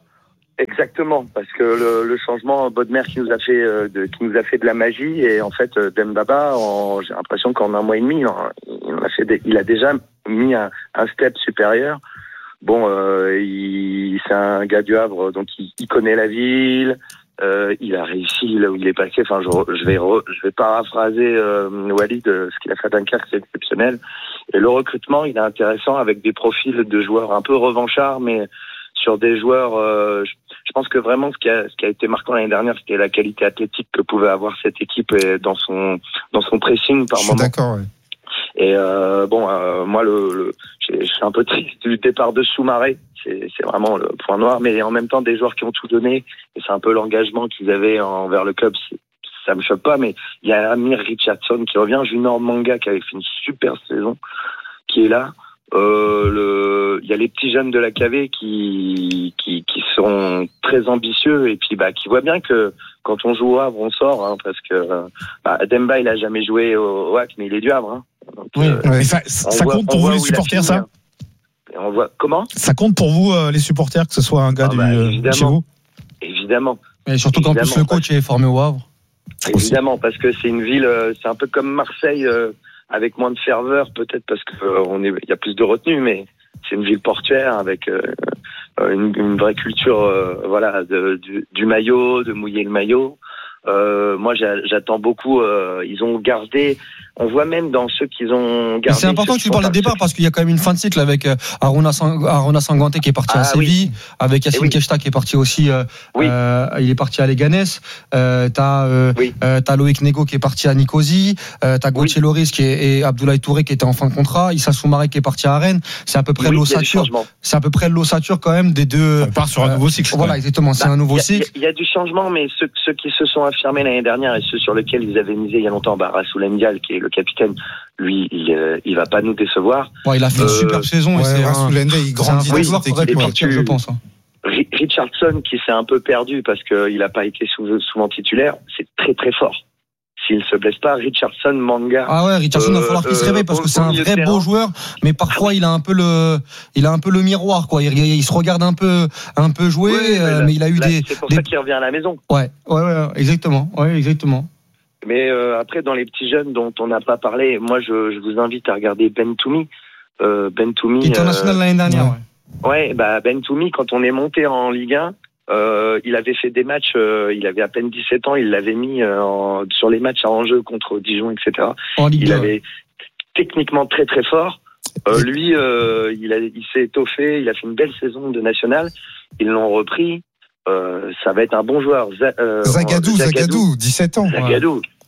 Exactement, parce que le, le changement, Bodmer qui nous a fait euh, de, qui nous a fait de la magie, et en fait Demba Ba, en, j'ai l'impression qu'en un mois et demi, hein, il, a fait des, il a déjà mis un, un step supérieur. Bon, euh, il, c'est un gars du Havre, donc il, il connaît la ville, euh, il a réussi là où il est passé. Enfin, je, je vais, re, je vais paraphraser euh, Walid, ce qu'il a fait à Dunkerque, c'est exceptionnel. Et le recrutement, il est intéressant avec des profils de joueurs un peu revanchards, mais sur des joueurs, euh, je, je pense que vraiment ce qui a, ce qui a été marquant l'année dernière, c'était la qualité athlétique que pouvait avoir cette équipe et dans son dans son pressing par moment. Je suis d'accord. Ouais. Et euh, bon, euh, moi, le, le je suis un peu triste du départ de Soumaré. C'est, c'est vraiment le point noir. Mais en même temps, des joueurs qui ont tout donné, et c'est un peu l'engagement qu'ils avaient envers le club. C'est, ça me choque pas, mais il y a Amir Richardson qui revient, Junior Manga qui avait fait une super saison, qui est là. Euh, le, il y a les petits jeunes de la K V qui, qui, qui sont très ambitieux et puis bah qui voient bien que quand on joue au Havre, on sort, hein, parce que bah, Demba il a jamais joué au, au H A C, mais il est du Havre. Hein. Donc, oui, euh, mais ça, ça voit, compte pour vous les supporters, ça. Et on voit comment ça compte pour vous euh, les supporters que ce soit un gars ah, du, bah, chez vous. Évidemment. Et surtout qu'en plus le coach est formé au Havre. Évidemment, parce que c'est une ville, c'est un peu comme Marseille. Euh, avec moins de ferveur peut-être parce que euh, on est, il y a plus de retenue, mais c'est une ville portuaire avec euh, une, une vraie culture, euh, voilà, de, du, du maillot, de mouiller le maillot. Euh, moi, j'attends beaucoup. Euh, ils ont gardé. On voit même dans ceux qu'ils ont gardé. Mais c'est important que tu parles des départs parce qu'il y a quand même une fin de cycle avec euh, Aruna, Sang- Aruna Sanganté qui est parti ah, à Séville, oui. avec Yacine oui. Keshta qui est parti aussi. Euh, oui. euh, il est parti à Leganés. Euh, t'as, euh, oui. euh, t'as Loïc Nego qui est parti à Nicosie. Euh, t'as Gauthier oui. Loris qui est, et Abdoulaye Touré qui était en fin de contrat. Issa Soumaré qui est parti à Rennes. C'est à peu près oui, l'ossature. C'est à peu près l'ossature quand même des deux. On part sur un euh, nouveau cycle. Voilà, exactement. C'est bah, un nouveau y a, cycle. Il y, y a du changement, mais ceux, ceux qui se sont affirmés l'année dernière et ceux sur lesquels ils avaient misé il y a longtemps, bah, Rassoul Ndiaye qui est le capitaine. Lui, il, euh, il va pas nous décevoir. Bon, il a fait une euh, super saison. Ouais, et c'est Rassoul Ndiaye, il grandit. C'est un joueur qui aurait pu partir, je pense. Hein. Richardson, qui s'est un peu perdu parce qu'il n'a pas été souvent titulaire, c'est très très fort. S'il se blesse pas, Richardson, Manga. Ah ouais, Richardson, il euh, va falloir qu'il euh, se réveille parce que c'est un vrai terrain. beau joueur, mais parfois il a un peu le, il a un peu le miroir, quoi. Il, il se regarde un peu, un peu jouer, oui, mais, euh, là, mais il a eu là, des. C'est pour des... ça qu'il revient à la maison. Ouais, ouais, ouais, exactement, ouais, exactement. Mais euh, après, dans les petits jeunes dont on n'a pas parlé, moi, je, je vous invite à regarder Ben Toumi. Euh, Ben Toumi. International euh, l'année dernière. Ouais, ouais bah Ben Toumi, quand on est monté en Ligue un, euh, il avait fait des matchs. Euh, il avait à peine dix-sept ans. Il l'avait mis euh, en, sur les matchs à enjeu contre Dijon, et cetera. En Ligue il deux, avait ouais. techniquement très très fort. Euh, lui, euh, il, a, il s'est étoffé. Il a fait une belle saison de national. Ils l'ont repris. Euh, ça va être un bon joueur. Z- euh, Zagadou, Zagadou, Zagadou, dix-sept ans. Zagadou.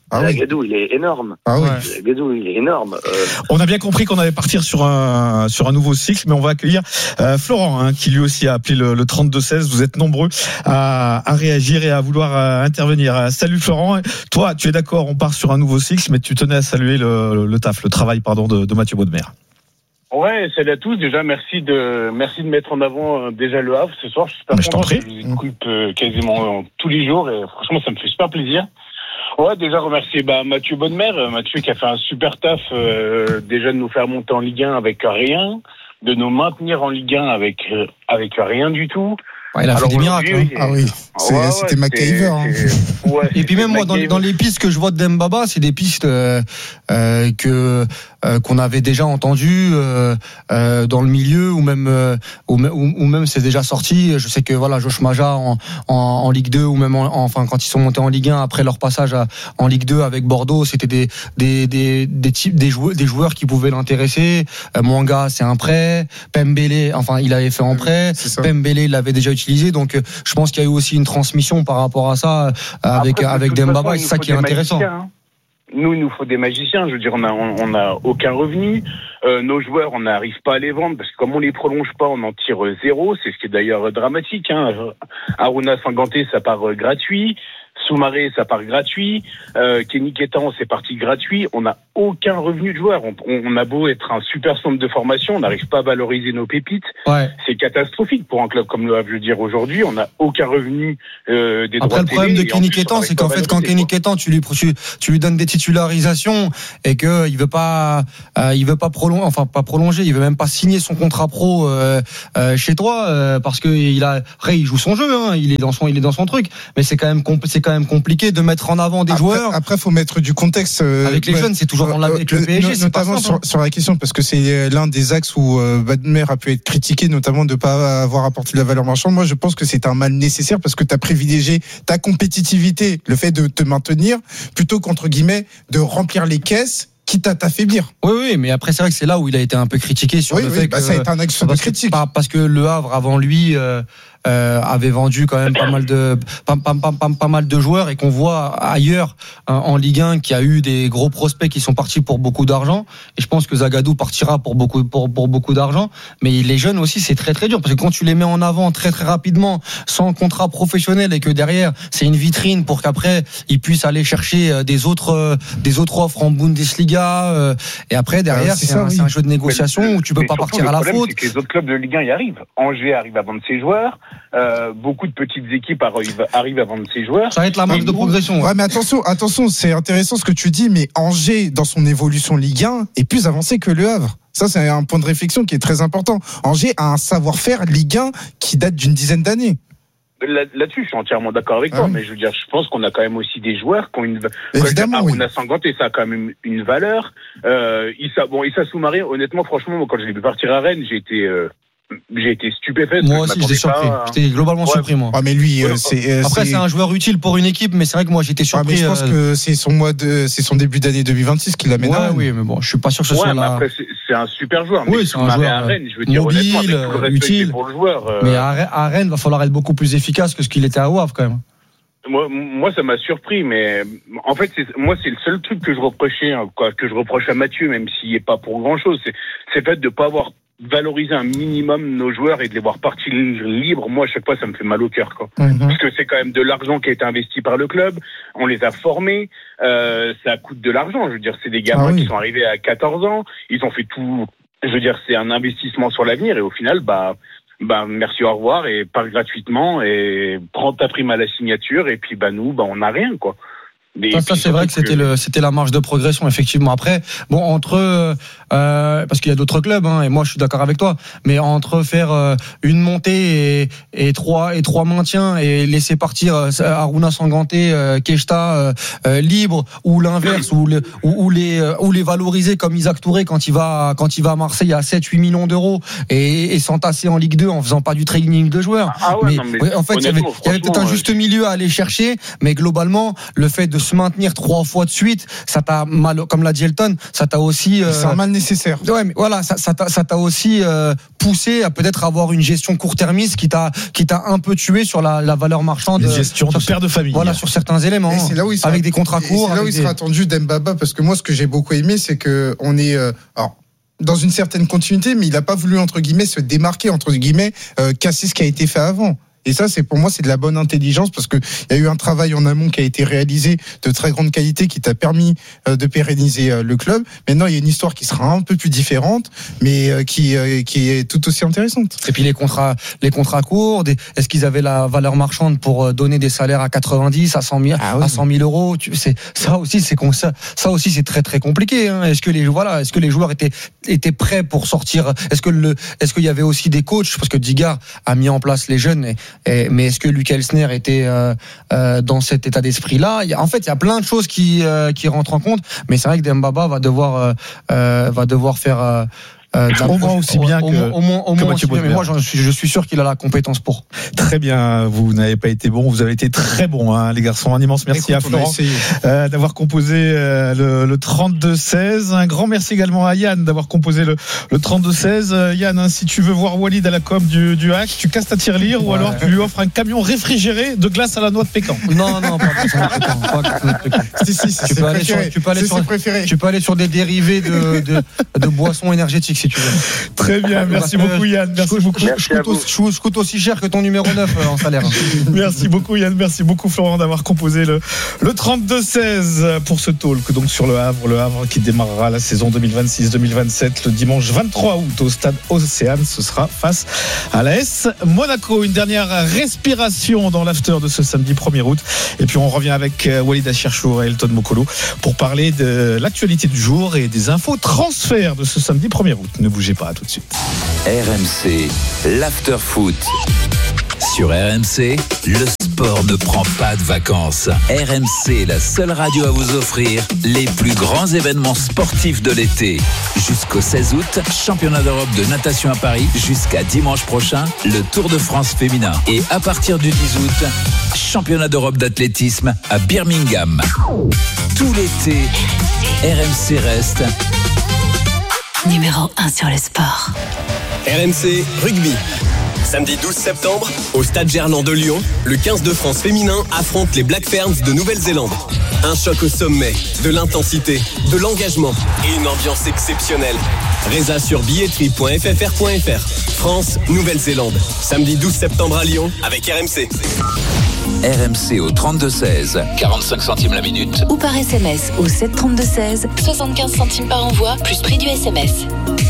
Ah oui. Zagadou, il est énorme. Ah oui. Zagadou, il est énorme. Euh... On a bien compris qu'on allait partir sur un sur un nouveau cycle, mais on va accueillir euh, Florent, hein, qui lui aussi a appelé le, le trente-deux seize. Vous êtes nombreux à, à réagir et à vouloir euh, intervenir. Salut Florent. Toi, tu es d'accord, on part sur un nouveau cycle, mais tu tenais à saluer le, le taf, le travail, pardon, de, de Mathieu Bodmer. Ouais, salut à tous. Déjà, merci de merci de mettre en avant euh, déjà le Havre ce soir. Je suis super content. Je, je vous écoute euh, quasiment euh, tous les jours et franchement, ça me fait super plaisir. Ouais, déjà remercier bah, Mathieu Bodmer, euh, Mathieu qui a fait un super taf euh, déjà de nous faire monter en Ligue un avec rien, de nous maintenir en Ligue un avec euh, avec rien du tout. Ouais, il a Alors fait des miracles. Hein. Ah oui, c'est, ouais, c'était ouais, MacGyver. Hein. Ouais, et puis même moi, dans, dans les pistes que je vois de Dembaba, c'est des pistes euh, euh, que euh, qu'on avait déjà entendues euh, euh, dans le milieu, ou même euh, ou, ou même c'est déjà sorti. Je sais que voilà, Josh Maja en, en, en Ligue deux, ou même en, enfin quand ils sont montés en Ligue un après leur passage à, en Ligue deux avec Bordeaux, c'était des des des des types des joueurs des joueurs qui pouvaient l'intéresser. Euh, Mwanga, c'est un prêt. Pembele, enfin il avait fait en prêt. Pembele, il l'avait déjà utilisé. Donc je pense qu'il y a eu aussi une transmission par rapport à ça avec Après, avec de Dembaba, façon, et c'est ça qui est intéressant. Hein. Nous, il nous faut des magiciens. Je veux dire, on a on, on a aucun revenu. Euh, nos joueurs, on n'arrive pas à les vendre parce que comme on les prolonge pas, on en tire zéro. C'est ce qui est d'ailleurs dramatique. Hein. Aruna Sanganté, ça part gratuit. Soumaré, ça part gratuit. Euh, Kenny Kétan, c'est parti gratuit. On n'a aucun revenu de joueur. On, on a beau être un super centre de formation, on n'arrive pas à valoriser nos pépites. Ouais. C'est catastrophique pour un club comme le Havre. Je veux dire, aujourd'hui, on n'a aucun revenu euh, des Après, droits le problème de Kenny Kétan, c'est qu'en fait, quand Kenny Kétan, tu lui, tu, tu lui donnes des titularisations et que il veut pas, euh, il veut pas prolonger, enfin pas prolonger, il veut même pas signer son contrat pro euh, euh, chez toi euh, parce que il a, Ray, il joue son jeu, hein, il est dans son, il est dans son truc, mais c'est quand même, c'est quand même compliqué de mettre en avant des après, joueurs. Après, faut mettre du contexte. Euh, avec les ouais, jeunes, c'est toujours dans la, avec le P S G, c'est notamment pas simple, sur, sur la question, parce que c'est l'un des axes où euh, Bodmer a pu être critiqué, notamment de pas avoir apporté de la valeur marchande. Moi, je pense que c'est un mal nécessaire parce que tu as privilégié ta compétitivité, le fait de te maintenir, plutôt qu'entre guillemets de remplir les caisses, quitte à t'affaiblir. Oui, oui, mais après c'est vrai que c'est là où il a été un peu critiqué sur oui, le oui, fait bah, que ça a été un axe de critique. Pas, parce que le Havre avant lui euh, euh, avait vendu quand même pas mal de pas, pas, pas, pas, pas mal de joueurs, et qu'on voit ailleurs hein, en Ligue un qu'il y a eu des gros prospects qui sont partis pour beaucoup d'argent, et je pense que Zagadou partira pour beaucoup pour, pour beaucoup d'argent, mais les jeunes aussi c'est très très dur parce que quand tu les mets en avant très très rapidement sans contrat professionnel et que derrière c'est une vitrine pour qu'après ils puissent aller chercher des autres des autres offres en Bundesliga euh, et après derrière euh, c'est, c'est, ça, un, oui. c'est un jeu de négociation mais, où tu peux pas partir à la faute. C'est que les autres clubs de Ligue un y arrivent. Angers arrive à vendre ses joueurs. Euh, beaucoup de petites équipes arrivent, arrivent à vendre ses joueurs. Ça va être la marge de progression. Ouais, mais attention, attention, c'est intéressant ce que tu dis, mais Angers, dans son évolution Ligue un, est plus avancé que le Havre. Ça, c'est un point de réflexion qui est très important. Angers a un savoir-faire Ligue un qui date d'une dizaine d'années. Là, là-dessus, je suis entièrement d'accord avec toi, ah, mais je veux dire, je pense qu'on a quand même aussi des joueurs qui ont une. Évidemment, oui. On a Sanganté, ça a quand même une valeur. Euh, Issa, bon, Issa Soumaré, honnêtement, franchement, moi, quand je l'ai vu partir à Rennes, j'ai été. Euh, J'ai été stupéfait. Moi aussi, j'étais surpris. Pas, hein. J'étais globalement ouais. surpris, moi. Ah, mais lui, euh, c'est, après, c'est... c'est un joueur utile pour une équipe, mais c'est vrai que moi, j'étais surpris. Ah, mais je pense euh... que c'est son mois de, c'est son début d'année deux mille vingt-six qui l'amène ouais, à Rennes. Oui, mais bon, je suis pas sûr que ce ouais, soit mais là. Après, c'est, c'est un super joueur. Oui, c'est un joueur à Rennes, je veux dire, mobile, avec tout le respect utile. Pour le joueur, euh... Mais à Rennes, va falloir être beaucoup plus efficace que ce qu'il était à Wavre, quand même. Moi, moi, ça m'a surpris, mais en fait, c'est, moi, c'est le seul truc que je reprochais, hein, quoi, que je reproche à Mathieu, même s'il n'est pas pour grand-chose, c'est, c'est le fait de pas avoir valoriser un minimum nos joueurs et de les voir partir libres. Moi, à chaque fois, ça me fait mal au cœur, quoi. Mm-hmm. Parce que c'est quand même de l'argent qui a été investi par le club. On les a formés. Euh, ça coûte de l'argent. Je veux dire, c'est des gamins ah oui. qui sont arrivés à quatorze ans. Ils ont fait tout. Je veux dire, c'est un investissement sur l'avenir. Et au final, bah, bah, merci, au revoir, et pars gratuitement et prends ta prime à la signature. Et puis, bah, nous, bah, on n'a rien, quoi. Ça, ça c'est vrai que c'était le c'était la marge de progression effectivement. Après bon entre euh, parce qu'il y a d'autres clubs hein, et moi je suis d'accord avec toi, mais entre faire euh, une montée et, et trois et trois maintiens et laisser partir euh, Aruna Sanganté, euh, Keshta euh, euh, libre, ou l'inverse, ou, le, ou, ou les euh, ou les valoriser comme Isaac Touré quand il va quand il va à Marseille à sept huit millions d'euros et, et s'entasser en Ligue deux en faisant pas du training de joueurs. Ah ouais, mais, non, mais en fait il y avait, il y avait peut-être un juste milieu à aller chercher, mais globalement le fait de se maintenir trois fois de suite, ça t'a mal, comme l'a dit Elton, ça t'a aussi. Euh, c'est un mal nécessaire. Ouais, mais voilà, ça, ça t'a, ça t'a aussi euh, poussé à peut-être avoir une gestion court-termiste qui t'a, qui t'a un peu tué sur la, la valeur marchande. Une gestion sur, de père de famille. Voilà, sur certains éléments. Et c'est là où il sera, avec des contrats courts. C'est là où il sera des... attendu Dembaba, parce que moi, ce que j'ai beaucoup aimé, c'est que on est, euh, alors, dans une certaine continuité, mais il n'a pas voulu, entre guillemets, se démarquer, entre guillemets, euh, casser ce qui a été fait avant. Et ça, c'est pour moi, c'est de la bonne intelligence, parce que il y a eu un travail en amont qui a été réalisé de très grande qualité, qui t'a permis euh, de pérenniser euh, le club. Maintenant, il y a une histoire qui sera un peu plus différente, mais euh, qui euh, qui est tout aussi intéressante. Et puis les contrats, les contrats courts. Des, est-ce qu'ils avaient la valeur marchande pour donner des salaires à quatre-vingt-dix, à cent mille, ah oui. à cent mille euros? Tu, c'est ça aussi, c'est ça, ça aussi, c'est très très compliqué. Hein. Est-ce que les voilà, est-ce que les joueurs étaient étaient prêts pour sortir? Est-ce que le, est-ce qu'il y avait aussi des coachs, parce que Digard a mis en place les jeunes. Et, Et, mais est-ce que Luc Elsner était euh, euh, dans cet état d'esprit-là? il y a, En fait, il y a plein de choses qui euh, qui rentrent en compte. Mais c'est vrai que Dembaba va devoir euh, euh, va devoir faire. Euh, Euh, au moins aussi bien au, que, au, au moins, au que moins Mathieu aussi bien, mais moi je suis, je suis sûr qu'il a la compétence pour. Très bien, vous n'avez pas été bon, vous avez été très bon, hein, les garçons. Un immense merci Écoute, à Florent euh, d'avoir composé euh, le, le trente-deux seize. Un grand merci également à Yann d'avoir composé le, le trente-deux seize. Euh, Yann, hein, si tu veux voir Walid à la com du, du hack, tu casses ta tirelire, ouais. Ou alors tu lui offres un camion réfrigéré de glace à la noix de pécan. Non, non, pas de pécan. Si, si, si, tu peux aller sur, tu peux aller sur, tu peux aller sur des dérivés de, de, de boissons énergétiques si tu veux. Très bien, merci beaucoup Yann, merci je, beaucoup. Merci je, coûte aussi, je, je coûte aussi cher que ton numéro neuf en salaire. Merci beaucoup Yann, merci beaucoup Florent d'avoir composé le, le trente-deux seize pour ce talk donc sur le Havre, le Havre qui démarrera la saison deux mille vingt-six deux mille vingt-sept le dimanche vingt-trois août au stade Océane. Ce sera face à l'A S Monaco. Une dernière respiration dans l'after de ce samedi premier août et puis on revient avec Walid Acharchour et Elton Mokolo pour parler de l'actualité du jour et des infos transferts de ce samedi premier août. Ne bougez pas, à tout de suite. R M C, l'after foot. Sur R M C, le sport ne prend pas de vacances. R M C, la seule radio à vous offrir les plus grands événements sportifs de l'été. Jusqu'au seize août, championnat d'Europe de natation à Paris. Jusqu'à dimanche prochain, le Tour de France féminin. Et à partir du dix août, championnat d'Europe d'athlétisme à Birmingham. Tout l'été, R M C reste numéro un sur le sport. R M C Rugby. Samedi douze septembre, au Stade Gerland de Lyon, le quinze de France féminin affronte les Black Ferns de Nouvelle-Zélande. Un choc au sommet, de l'intensité, de l'engagement et une ambiance exceptionnelle. Résa sur billetterie point f f r point f r. France, Nouvelle-Zélande. Samedi douze septembre à Lyon avec R M C. R M C au trente-deux seize, quarante-cinq centimes la minute. Ou par S M S au sept trente-deux seize, soixante-quinze centimes par envoi, plus prix du S M S.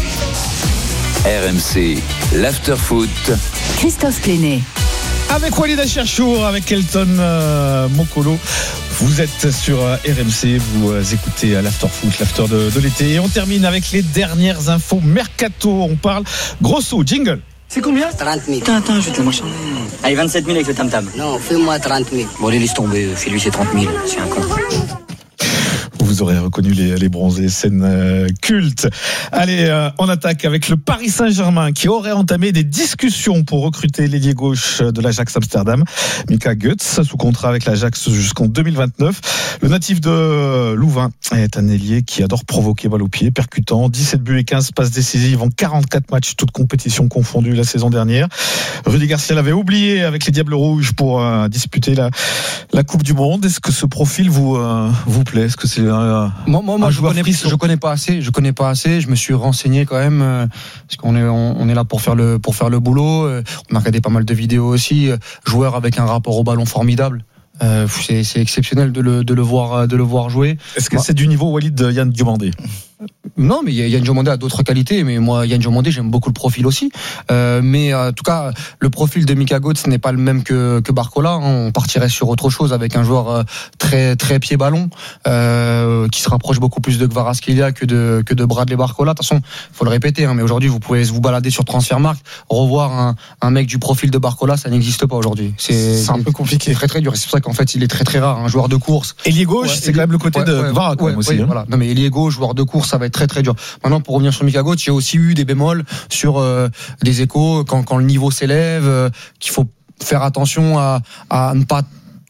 R M C, l'after foot. Christophe Pléné. Avec Walid Acharchour, avec Elton euh, Mokolo. Vous êtes sur euh, R M C, vous euh, écoutez euh, l'after foot, l'after de, de l'été. Et on termine avec les dernières infos mercato. On parle grosso, jingle. C'est combien? trente mille. Attends, attends, je vais te le marchander. Allez, vingt-sept mille avec le tam-tam. Non, fais-moi trente mille. Bon, allez, laisse tomber. Fais-lui ses trente mille. C'est un con. Vous aurez reconnu les, les bronzés, scène euh, culte. Allez, euh, on attaque avec le Paris Saint-Germain qui aurait entamé des discussions pour recruter l'ailier gauche de l'Ajax Amsterdam, Mika Götze, sous contrat avec l'Ajax jusqu'en deux mille vingt-neuf. Le natif de Louvain est un ailier qui adore provoquer balle au pied, percutant, dix-sept buts et quinze passes décisives en quarante-quatre matchs, toutes compétitions confondues la saison dernière. Rudy Garcia l'avait oublié avec les Diables Rouges pour euh, disputer la, la Coupe du Monde. Est-ce que ce profil vous, euh, vous plaît? Est-ce que c'est un moi, moi, moi je connais, je connais pas assez. Je connais pas assez. Je me suis renseigné quand même euh, parce qu'on est, on, on est là pour faire le, pour faire le boulot. Euh, on a regardé pas mal de vidéos aussi. Euh, joueur avec un rapport au ballon formidable. Euh, c'est, c'est exceptionnel de le, de le voir, de le voir jouer. Est-ce que moi, c'est du niveau Walid de Yann Diomandé? Non, mais Yann Diomandé a d'autres qualités, mais moi Yann Diomandé j'aime beaucoup le profil aussi. Euh, mais en tout cas, le profil de Mika Götze n'est pas le même que que Barcola. Hein. On partirait sur autre chose avec un joueur très très pied ballon, euh, qui se rapproche beaucoup plus de Kvaratskhelia que de que de Bradley Barcola. De toute façon, faut le répéter, hein, mais aujourd'hui vous pouvez vous balader sur Transfermarkt, revoir un un mec du profil de Barcola, ça n'existe pas aujourd'hui. C'est, c'est un peu compliqué, très très dur. C'est pour ça qu'en fait il est très très rare, un joueur de course. Ailier gauche, ouais, c'est quand même le côté ouais, de ouais, Kvara ouais, aussi. Ouais, hein. Voilà. Non mais ailier gauche, joueur de course, ça va être très très dur. Maintenant, pour revenir sur Mika Götze, j'ai aussi eu des bémols sur euh, des échos quand, quand le niveau s'élève, euh, qu'il faut faire attention à, à ne pas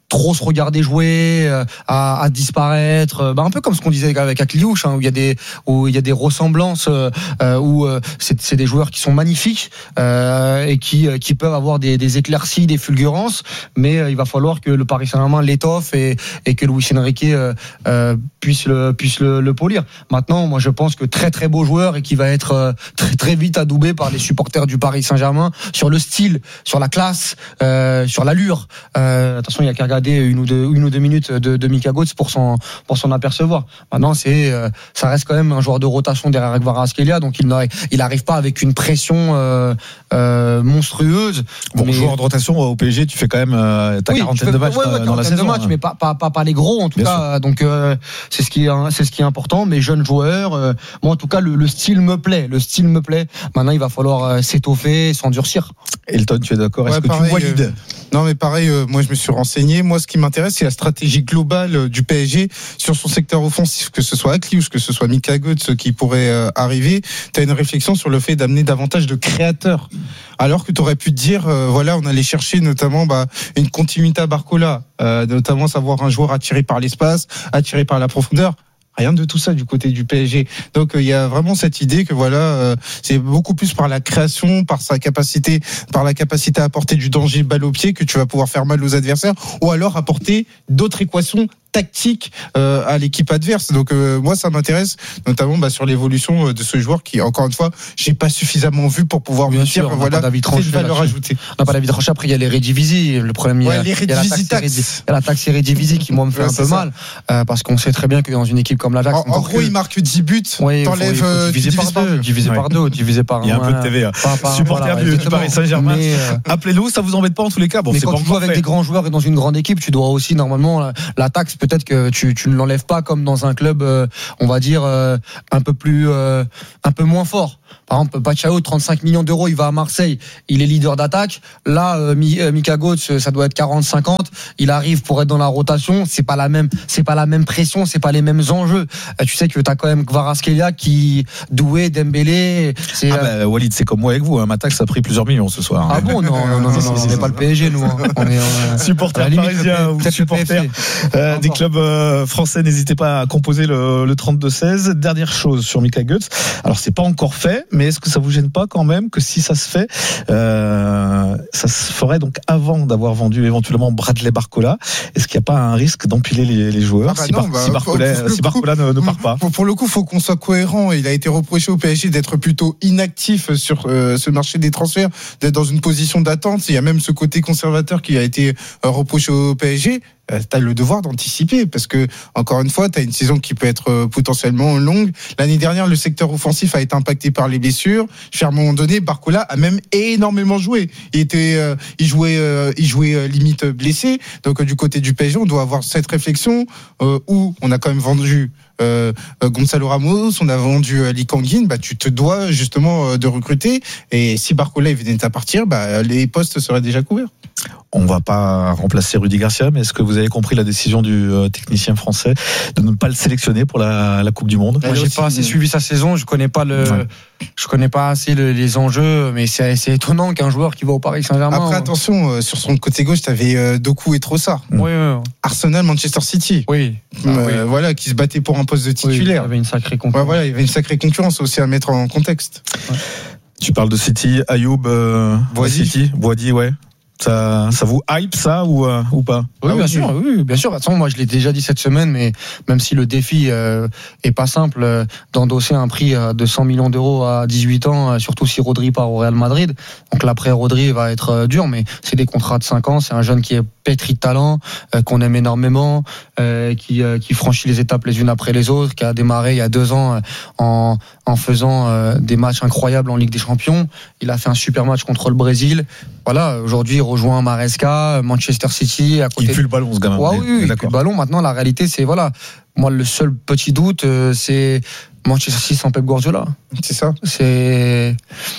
trop se regarder jouer, euh, à, à disparaître, euh, bah un peu comme ce qu'on disait avec Akliouche, hein, où il y a des où il y a des ressemblances, euh, où euh, c'est, c'est des joueurs qui sont magnifiques euh, et qui qui peuvent avoir des, des éclaircies, des fulgurances, mais euh, il va falloir que le Paris Saint-Germain l'étoffe et, et que Luis Enrique euh, euh, puisse le puisse le, le polir. Maintenant, moi je pense que très très beau joueur et qui va être euh, très très vite adoubé par les supporters du Paris Saint-Germain sur le style, sur la classe, euh, sur l'allure. Euh, attention, il y a qu'à regarder une ou deux une ou deux minutes de, de Mika Götze pour s'en pour s'en apercevoir. Maintenant, c'est euh, ça reste quand même un joueur de rotation derrière Kvaratskhelia, donc il n'arrive il arrive pas avec une pression euh, euh, monstrueuse. Bon, mais... joueur de rotation au P S G, tu fais quand même euh, ta oui, quarantaine de matchs ouais, ouais, dans la saison. De matchs, hein. mais pas, pas pas pas les gros en tout Bien cas. Sûr. Donc euh, c'est ce qui est c'est ce qui est important. Mais jeunes joueurs, euh, moi en tout cas le, le style me plaît, le style me plaît. Maintenant, il va falloir euh, s'étoffer, s'endurcir. Elton, tu es d'accord? Ouais, Est-ce que pareil, tu valides euh, Non, mais pareil, euh, moi je me suis renseigné. Moi, ce qui m'intéresse, c'est la stratégie globale euh, du P S G sur son secteur offensif, que ce soit Akliouche, que ce soit Mika Götze qui pourrait euh, arriver. Tu as une réflexion sur le fait d'amener davantage de créateurs. Alors que tu aurais pu te dire, euh, voilà, on allait chercher notamment bah, une continuité à Barcola, euh, notamment savoir un joueur attiré par l'espace, attiré par la profondeur. Rien de tout ça du côté du P S G. Donc il euh, y a vraiment cette idée que voilà, euh, c'est beaucoup plus par la création, par sa capacité, par la capacité à apporter du danger balle au pied que tu vas pouvoir faire mal aux adversaires, ou alors apporter d'autres équations tactique euh, à l'équipe adverse. Donc euh, moi ça m'intéresse notamment bah, sur l'évolution de ce joueur qui, encore une fois, j'ai pas suffisamment vu pour pouvoir bien me sûr, dire voilà, c'est une valeur ajoutée. On n'a pas d'avis tranché. Après il y a les Redivisi, le problème ouais, il y a, les il y a la taxe Redivisi qui moi me fait ouais, un peu ça. mal euh, parce qu'on sait très bien que dans une équipe comme l'Ajax, en, en gros que... il marque dix buts, oui, t'enlèves euh, divisé par deux, divisé par deux, divisé par il y a un peu de T V. Hein. Supporter voilà, du Paris Saint-Germain. Mais, euh... appelez-nous, ça vous embête pas en tous les cas. Bon, mais c'est quand pas tu joues avec des grands joueurs et dans une grande équipe, tu dois aussi normalement la taxe peut-être que tu tu ne l'enlèves pas comme dans un club, euh, on va dire euh, un peu plus, euh, un peu moins fort. Par exemple, Pachao, trente-cinq millions d'euros, il va à Marseille, il est leader d'attaque. Là, euh, Mika Götze, ça doit être quarante cinquante. Il arrive pour être dans la rotation. C'est pas la même, c'est pas la même pression, c'est pas les mêmes enjeux. Euh, tu sais que t'as quand même Kvaratskhelia qui Doué, Dembélé. C'est, ah euh... bah, Walid, c'est comme moi avec vous. Hein. Ma taxe a pris plusieurs millions ce soir. Hein. Ah bon, non, non, non, non, non, on n'est pas le P S G, nous. Hein. On est euh, supporters parisiens ou supporters euh, des clubs euh, français. N'hésitez pas à composer le, le trente-deux seize. Dernière chose sur Mika Götze. Alors c'est pas encore fait. Mais est-ce que ça vous gêne pas quand même que si ça se fait, euh, ça se ferait donc avant d'avoir vendu éventuellement Bradley Barcola? Est-ce qu'il n'y a pas un risque d'empiler les, les joueurs ah bah si, non, Bar- bah, si Barcola, pour, pour si Barcola coup, ne, ne part pas? Pour, pour le coup, il faut qu'on soit cohérent. Il a été reproché au P S G d'être plutôt inactif sur euh, ce marché des transferts, d'être dans une position d'attente. Il y a même ce côté conservateur qui a été euh, reproché au P S G. T'as le devoir d'anticiper parce que, encore une fois, t'as une saison qui peut être potentiellement longue. L'année dernière, le secteur offensif a été impacté par les blessures. À un moment donné, Barcola a même énormément joué. Il était, euh, il jouait, euh, il jouait euh, limite blessé. Donc, euh, du côté du P S G, on doit avoir cette réflexion euh, où on a quand même vendu Euh, Gonzalo Ramos, on a vendu euh, Lee Kang-in, bah tu te dois justement euh, de recruter, et si Barcola venait à partir, bah les postes seraient déjà couverts. On va pas remplacer Rudy Garcia, mais est-ce que vous avez compris la décision du euh, technicien français de ne pas le sélectionner pour la, la Coupe du Monde? Moi, j'ai pas assez suivi sa saison, je connais pas le, ouais. je connais pas assez le, les enjeux, mais c'est, c'est étonnant qu'un joueur qui va au Paris Saint-Germain. Après, ouais. attention, euh, sur son côté gauche, t'avais euh, Doku et Trossard. Oui, oui, oui. Arsenal, Manchester City. Oui. Ah, euh, oui. Voilà, qui se battaient pour un poste de titulaire. Oui, il y avait une sacrée concurrence. Ouais, voilà, il y avait une sacrée concurrence aussi à mettre en contexte. Ouais. Tu parles de City, Ayoub, euh, Boadi. City, Boadi, ouais. Ça, ça vous hype ça ou euh, ou pas? Oui, ah, bien oui. sûr, oui, bien sûr. De toute façon, moi, je l'ai déjà dit cette semaine, mais même si le défi euh, est pas simple euh, d'endosser un prix euh, de cent millions d'euros à dix-huit ans, euh, surtout si Rodri part au Real Madrid. Donc l'après Rodri va être euh, dur, mais c'est des contrats de cinq ans. C'est un jeune qui est pétri de talent, euh, qu'on aime énormément, euh, qui euh, qui franchit les étapes les unes après les autres, qui a démarré il y a deux ans euh, en en faisant euh, des matchs incroyables en Ligue des Champions. Il a fait un super match contre le Brésil. Voilà, aujourd'hui, il rejoint Maresca, Manchester City. À côté il pue le ballon, ce gamin. Ouais, oui, il pue le ballon. Maintenant, la réalité, c'est voilà. Moi, le seul petit doute, euh, c'est Manchester City sans Pep Guardiola. C'est ça. C'est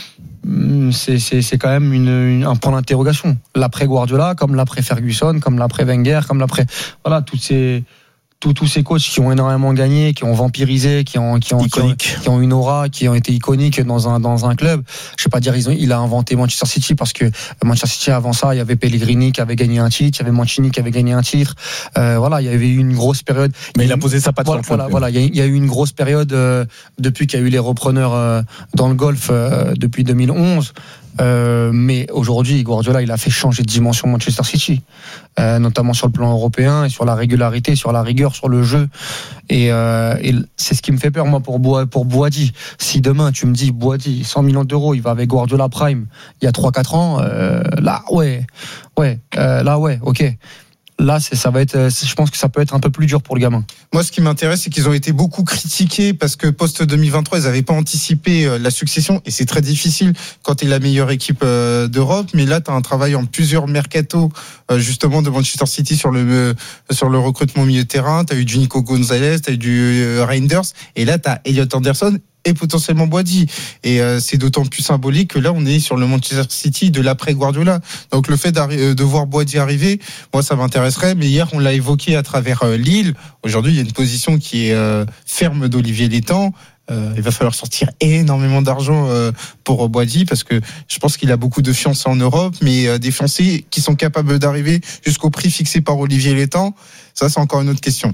c'est c'est, c'est quand même une, une, un point d'interrogation. L'après Guardiola, comme l'après Ferguson, comme l'après Wenger, comme l'après voilà toutes ces tous tous ces coachs qui ont énormément gagné, qui ont vampirisé, qui ont qui ont, qui ont qui ont une aura, qui ont été iconiques dans un dans un club. Je vais pas dire ils ont il a inventé Manchester City parce que Manchester City avant ça, il y avait Pellegrini qui avait gagné un titre, il y avait Mancini qui avait gagné un titre. Euh, voilà, il y avait eu une grosse période. Mais il a posé sa patte voilà, sur le club. Voilà, voilà, il y, a, il y a eu une grosse période euh, depuis qu'il y a eu les repreneurs euh, dans le golf euh, depuis deux mille onze. Euh, mais aujourd'hui, Guardiola, il a fait changer de dimension Manchester City, euh, notamment sur le plan européen et sur la régularité, sur la rigueur, sur le jeu. Et, euh, et c'est ce qui me fait peur, moi, pour, Boa, pour Boadi. Si demain, tu me dis, Boadi, cent millions d'euros, il va avec Guardiola Prime, il y a trois quatre ans, euh, là, ouais, ouais, euh, là, ouais, ok. Là, c'est, ça va être, je pense que ça peut être un peu plus dur pour le gamin. Moi, ce qui m'intéresse, c'est qu'ils ont été beaucoup critiqués parce que post deux mille vingt-trois, ils n'avaient pas anticipé la succession et c'est très difficile quand tu es la meilleure équipe d'Europe. Mais là, tu as un travail en plusieurs mercato justement de Manchester City sur le sur le recrutement milieu de terrain. Tu as eu du Nico Gonzalez, tu as eu du Reinders et là, tu as Elliot Anderson et potentiellement Boadi. Et euh, c'est d'autant plus symbolique que là, on est sur le Manchester City de l'après Guardiola. Donc le fait de voir Boadi arriver, moi, ça m'intéresserait. Mais hier, on l'a évoqué à travers euh, Lille. Aujourd'hui, il y a une position qui est euh, ferme d'Olivier Létang. Euh, il va falloir sortir énormément d'argent euh, pour Boadi parce que je pense qu'il a beaucoup de fiancés en Europe, mais euh, des fiancés qui sont capables d'arriver jusqu'au prix fixé par Olivier Létang, ça, c'est encore une autre question.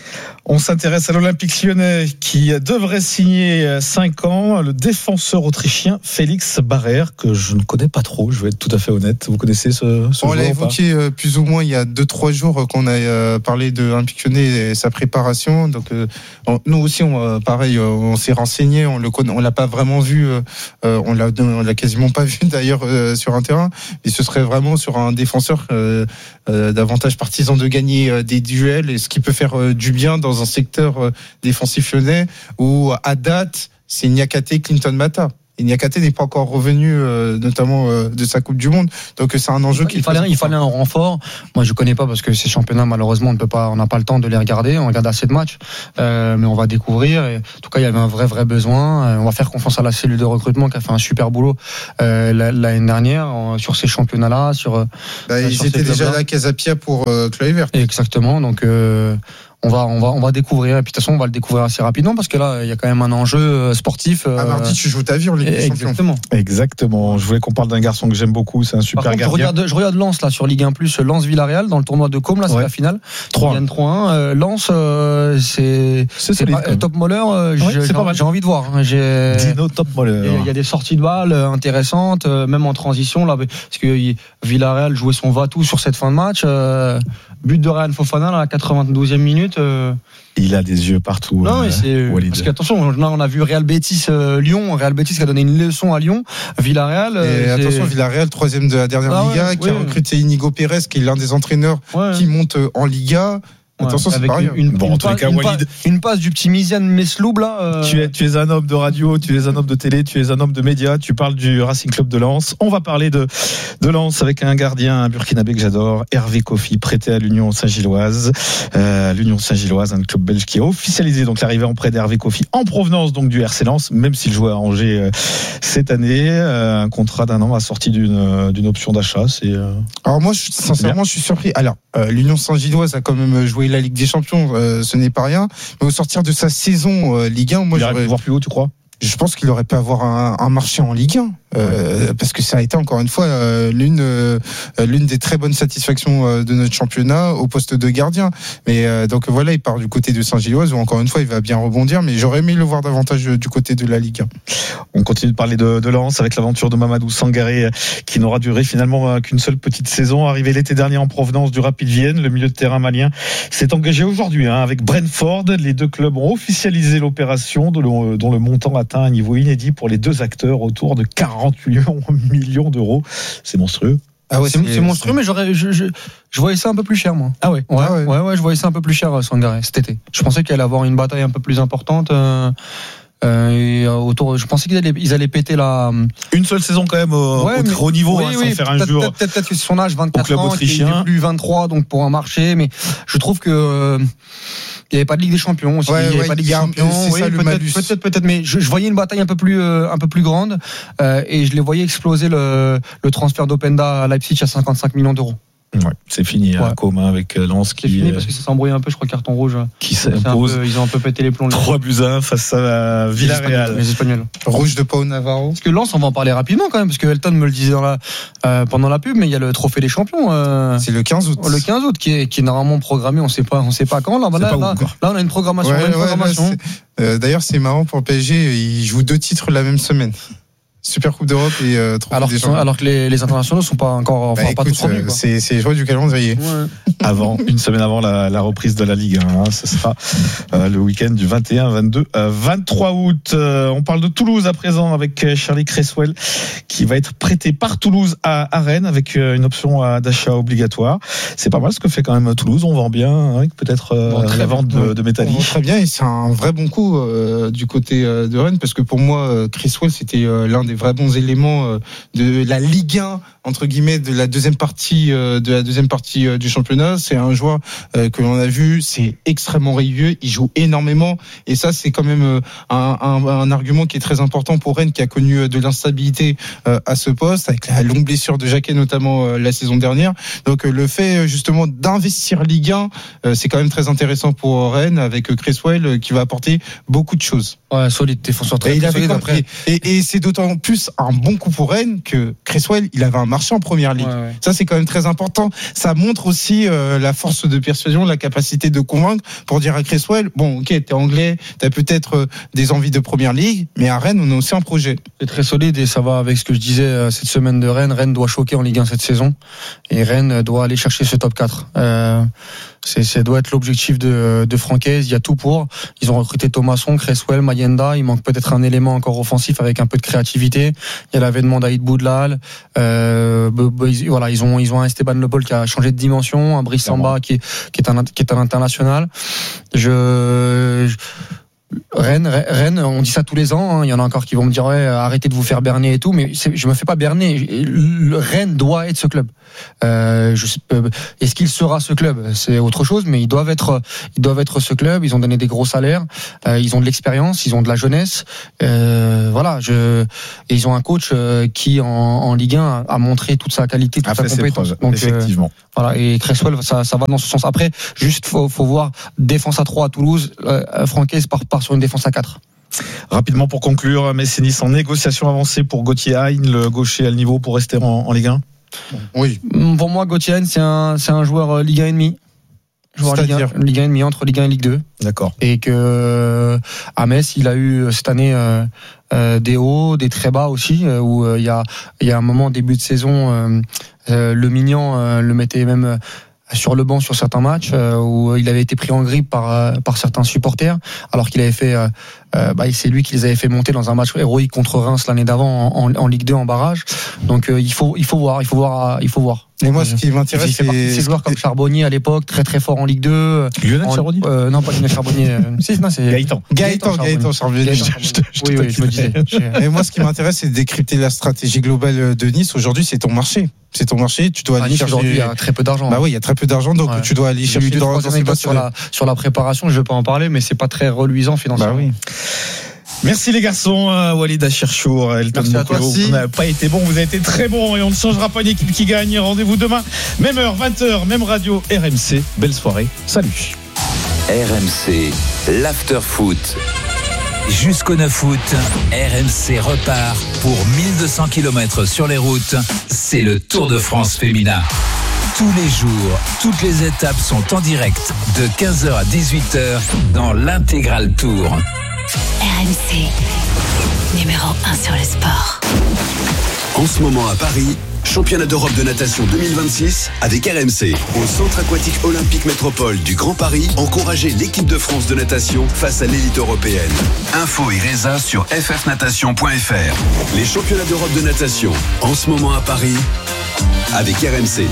On s'intéresse à l'Olympique lyonnais qui devrait signer cinq ans. Le défenseur autrichien Félix Barrère, que je ne connais pas trop, je vais être tout à fait honnête. Vous connaissez ce, ce On joueur l'a évoqué euh, plus ou moins il y a deux trois jours qu'on a euh, parlé de l'Olympique lyonnais et sa préparation. Donc euh, on, nous aussi, on, euh, pareil, euh, on s'est renseigné, on le connaît, on l'a pas vraiment vu, euh, on l'a, on l'a quasiment pas vu d'ailleurs euh, sur un terrain. Et ce serait vraiment sur un défenseur euh, euh, davantage partisan de gagner euh, des duels et ce qui peut faire euh, du bien dans un secteur euh, défensif lyonnais où à date c'est Niakate, Clinton Mata. Et Niakate n'est pas encore revenu, euh, notamment euh, de sa Coupe du Monde. Donc c'est un enjeu qu'il il fallait. Il fallait un renfort. Moi, je connais pas parce que ces championnats, malheureusement, on ne peut pas, on n'a pas le temps de les regarder. On regarde assez de matchs, euh, mais on va découvrir. Et, en tout cas, il y avait un vrai, vrai besoin. Euh, on va faire confiance à la cellule de recrutement qui a fait un super boulot euh, l'année dernière en, sur ces championnats-là. Sur. Bah, ils sur étaient déjà là, Casapia pour euh, Kluivert. Exactement. Donc. Euh, On va, on va, on va découvrir. Et puis de toute façon, on va le découvrir assez rapidement parce que là, il y a quand même un enjeu sportif. Euh... Ah, mardi, tu joues ta vie en Ligue des Champions. Exactement. Exactement. Je voulais qu'on parle d'un garçon que j'aime beaucoup. C'est un super Par contre, gardien. Je regarde, je regarde Lens là sur Ligue un plus, Lens Villarreal dans le tournoi de Côme là, c'est ouais. la finale. trois un. Ils gagnent trois un. Euh, Lens, euh, c'est, c'est, c'est pas, Top Moller. Euh, ouais, j'ai, j'ai envie de voir. J'ai... Dino Top Moller. Il y a des sorties de balles intéressantes, même en transition là, parce que Villarreal jouait son va-tout sur cette fin de match. Euh, but de Ryan Fofana à la quatre-vingt-douzième minute. Euh, Il a des yeux partout. Non, euh, c'est Walid. Parce qu'attention, là on a vu Real Betis euh, Lyon, Real Betis qui a donné une leçon à Lyon, Villarreal. Euh, et attention, Villarreal troisième de la dernière ah, Liga, ouais, qui ouais, a recruté Inigo Pérez, qui est l'un des entraîneurs ouais. qui monte en Liga. Ouais, attention, c'est avec pas une, une, bon, une, en tout cas, une, Walid, une passe du petit Miziane Mesloub là. Euh... Tu es, tu es un homme de radio, tu es un homme de télé, tu es un homme de médias. Tu parles du Racing Club de Lens. On va parler de de Lens avec un gardien, un burkinabé que j'adore, Hervé Kofi, prêté à l'Union Saint-Gilloise. Euh, L'Union Saint-Gilloise, un club belge qui a officialisé donc l'arrivée en prêt d'Hervé Kofi en provenance donc du R C Lens, même s'il jouait à Angers euh, cette année. Euh, un contrat d'un an assorti d'une d'une option d'achat. C'est. Euh... Alors moi, je, sincèrement, je suis surpris. Alors, euh, l'Union Saint-Gilloise a quand même joué la Ligue des Champions. Euh, ce n'est pas rien, mais au sortir de sa saison euh, Ligue un, moi, il aurait pu voir plus haut, tu crois? Je pense qu'il aurait pu avoir un, un marché en Ligue un, euh, ouais. parce que ça a été encore une fois euh, l'une euh, l'une des très bonnes satisfactions euh, de notre championnat au poste de gardien. Mais euh, donc voilà, il part du côté de Saint-Gilloise où encore une fois il va bien rebondir, mais j'aurais aimé le voir davantage du côté de la Ligue un. On continue de parler de, de Lens avec l'aventure de Mamadou Sangaré qui n'aura duré finalement qu'une seule petite saison. Arrivé l'été dernier en provenance du Rapid Vienne, le milieu de terrain malien s'est engagé aujourd'hui hein, avec Brentford. Les deux clubs ont officialisé l'opération dont le, dont le montant a atteint un niveau inédit pour les deux acteurs autour de quarante millions d'euros. C'est monstrueux. Ah ouais, c'est, c'est, c'est monstrueux, c'est... mais j'aurais, je, je, je voyais ça un peu plus cher, moi. Ah ouais. Ouais, ah ouais. ouais, ouais, je voyais ça un peu plus cher, Sangaré, cet été. Je pensais qu'il allait avoir une bataille un peu plus importante. Euh... Euh, et autour, je pensais qu'ils allaient, ils allaient péter la. Une seule saison quand même au, ouais, au haut niveau, oui, hein, oui, sans faire un jour. Peut-être, peut-être, peut-être que c'est son âge, vingt-quatre ans, il est plus vingt-trois, donc pour un marché. Mais je trouve que euh, il n'y avait pas de Ligue des Champions aussi. Ouais, il n'y avait ouais, pas de Ligue des Champions. C'est oui, ça le peut-être, malus. peut-être, peut-être, mais je, je voyais une bataille un peu plus, euh, un peu plus grande, euh, et je les voyais exploser le, le transfert d'Openda à Leipzig à cinquante-cinq millions d'euros. Ouais, c'est fini, ouais. Un commun avec Lens qui. C'est fini parce que ça s'est embrouillé un peu, je crois, carton rouge. Qui s'impose. Peu, ils ont un peu pété les plombs. trois buts à un face à Villarreal. Les Espagnols. Rouge de Pau Navarro. Parce que Lens, on va en parler rapidement quand même, parce que Elton me le disait dans la, euh, pendant la pub, mais il y a le trophée des champions. Euh, c'est le quinze août. Le quinze août qui est, qui est normalement programmé, on sait pas, on sait pas quand. Là, là, pas là, là, on a une programmation. Ouais, on a une ouais, programmation. Ouais, euh, d'ailleurs, c'est marrant pour le P S G, ils jouent deux titres la même semaine. Super Coupe d'Europe et euh, alors, des alors que les, les internationaux sont pas encore enfin, bah, pas écoute, tous revenus. Euh, c'est, c'est les choix du calendrier. Ouais. Avant, une semaine avant la, la reprise de la Ligue un, hein, ce sera euh, le week-end du vingt et un, vingt-deux, vingt-trois août. Euh, on parle de Toulouse à présent avec Charlie Cresswell qui va être prêté par Toulouse à, à Rennes avec une option à, d'achat obligatoire. C'est pas mal ce que fait quand même Toulouse. On vend bien, avec peut-être euh, bon, la vente de, de Métalli. Très bien, et c'est un vrai bon coup euh, du côté euh, de Rennes parce que pour moi, euh, Cresswell c'était euh, l'un des vrais bons éléments de la Ligue un entre guillemets de la deuxième partie de la deuxième partie du championnat. C'est un joueur que l'on a vu, c'est extrêmement régulier, il joue énormément et ça c'est quand même un, un, un argument qui est très important pour Rennes qui a connu de l'instabilité à ce poste avec la longue blessure de Jacquet notamment la saison dernière. Donc le fait justement d'investir Ligue un, c'est quand même très intéressant pour Rennes avec Cresswell qui va apporter beaucoup de choses. Ouais, solide défenseur très, et, très solide après. Et, et c'est d'autant plus un bon coup pour Rennes que Cresswell, il avait un marché en première ligue. Ouais, ouais. Ça, c'est quand même très important. Ça montre aussi euh, la force de persuasion, la capacité de convaincre pour dire à Cresswell, bon, ok, t'es anglais, t'as peut-être euh, des envies de première ligue, mais à Rennes, on a aussi un projet. C'est très solide et ça va avec ce que je disais euh, cette semaine de Rennes. Rennes doit choquer en Ligue un cette saison et Rennes doit aller chercher ce top quatre. Euh, c'est, ça doit être l'objectif de, de Francaise. Il y a tout pour. Ils ont recruté Thomasson, Cresswell, Mayenda. Il manque peut-être un élément encore offensif avec un peu de créativité. Il y a l'avènement d'Aïd Boudlal. Euh, voilà, ils ont ils ont un Esteban Le Paul qui a changé de dimension, un Brice Samba qui est qui est un qui est un international. Je, je Rennes, Rennes, on dit ça tous les ans. Hein. Il y en a encore qui vont me dire ouais, arrêtez de vous faire berner et tout, mais c'est, je me fais pas berner. Le Rennes doit être ce club. Euh, je sais, est-ce qu'il sera ce club ? C'est autre chose, mais ils doivent être, ils doivent être ce club. Ils ont donné des gros salaires, euh, ils ont de l'expérience, ils ont de la jeunesse. Euh, voilà, je, et ils ont un coach euh, qui en, en Ligue un a montré toute sa qualité, toute sa compétence. Preuves, Donc effectivement. Euh, voilà, et Cresswell, ça, ça va dans ce sens. Après, juste faut, faut voir défense à trois à Toulouse. Euh, Francaise part, part sur une défense à quatre. Rapidement pour conclure, Metz et Nice en négociation avancée pour Gauthier Hein, le gaucher à le niveau pour rester en, en Ligue un. Oui. Pour moi, Gauthier Hein, c'est un, c'est un joueur Ligue un et demi. Joueur Ligue un, Ligue un et demi entre Ligue un et Ligue deux. D'accord. Et que à Metz, il a eu cette année euh, euh, des hauts, des très bas aussi, euh, où il euh, y a il y a un moment début de saison, euh, euh, le Mignan euh, le mettait même euh, sur le banc sur certains matchs euh, où il avait été pris en grippe par euh, par certains supporters alors qu'il avait fait euh, euh, bah, c'est lui qui les avait fait monter dans un match héroïque contre Reims l'année d'avant en, en, en Ligue deux en barrage. Donc euh, il faut il faut voir il faut voir il faut voir et moi, ce qui m'intéresse, c'est ces joueurs comme Charbonnier à l'époque, très très fort en Ligue deux. Lionel Charbonnier euh, Non, pas Lionel Charbonnier. si, non, c'est Gaëtan. Gaëtan, Gaëtan Charbonnier. Gaëtan Charbonnier. Oui, oui, je me disais. Et moi, ce qui m'intéresse, c'est de décrypter la stratégie globale de Nice. Aujourd'hui, c'est ton marché. C'est ton marché. Tu dois aller nice, chercher. Aujourd'hui, il y a très peu d'argent. Bah oui, il y a très peu d'argent, donc ouais. tu dois aller chercher deux, dans, dans ces sur la sur la préparation. Je vais pas en parler, mais c'est pas très reluisant financièrement. Bah oui. Merci les garçons, Walid Acharchour, Elton Mokolo, vous n'avez pas été bon, vous avez été très bon et on ne changera pas une équipe qui gagne. Rendez-vous demain, même heure, vingt heures, même radio, R M C. Belle soirée, salut. R M C, l'after foot. Jusqu'au neuf août, R M C repart pour mille deux cents kilomètres sur les routes. C'est le Tour de France féminin. Tous les jours, toutes les étapes sont en direct de quinze heures à dix-huit heures dans l'intégral Tour. R M C, numéro un sur le sport. En ce moment à Paris, championnat d'Europe de natation deux mille vingt-six avec R M C. Au centre aquatique olympique métropole du Grand Paris, encouragez l'équipe de France de natation face à l'élite européenne. Info et résa sur f f natation point f r. Les championnats d'Europe de natation, en ce moment à Paris, avec R M C.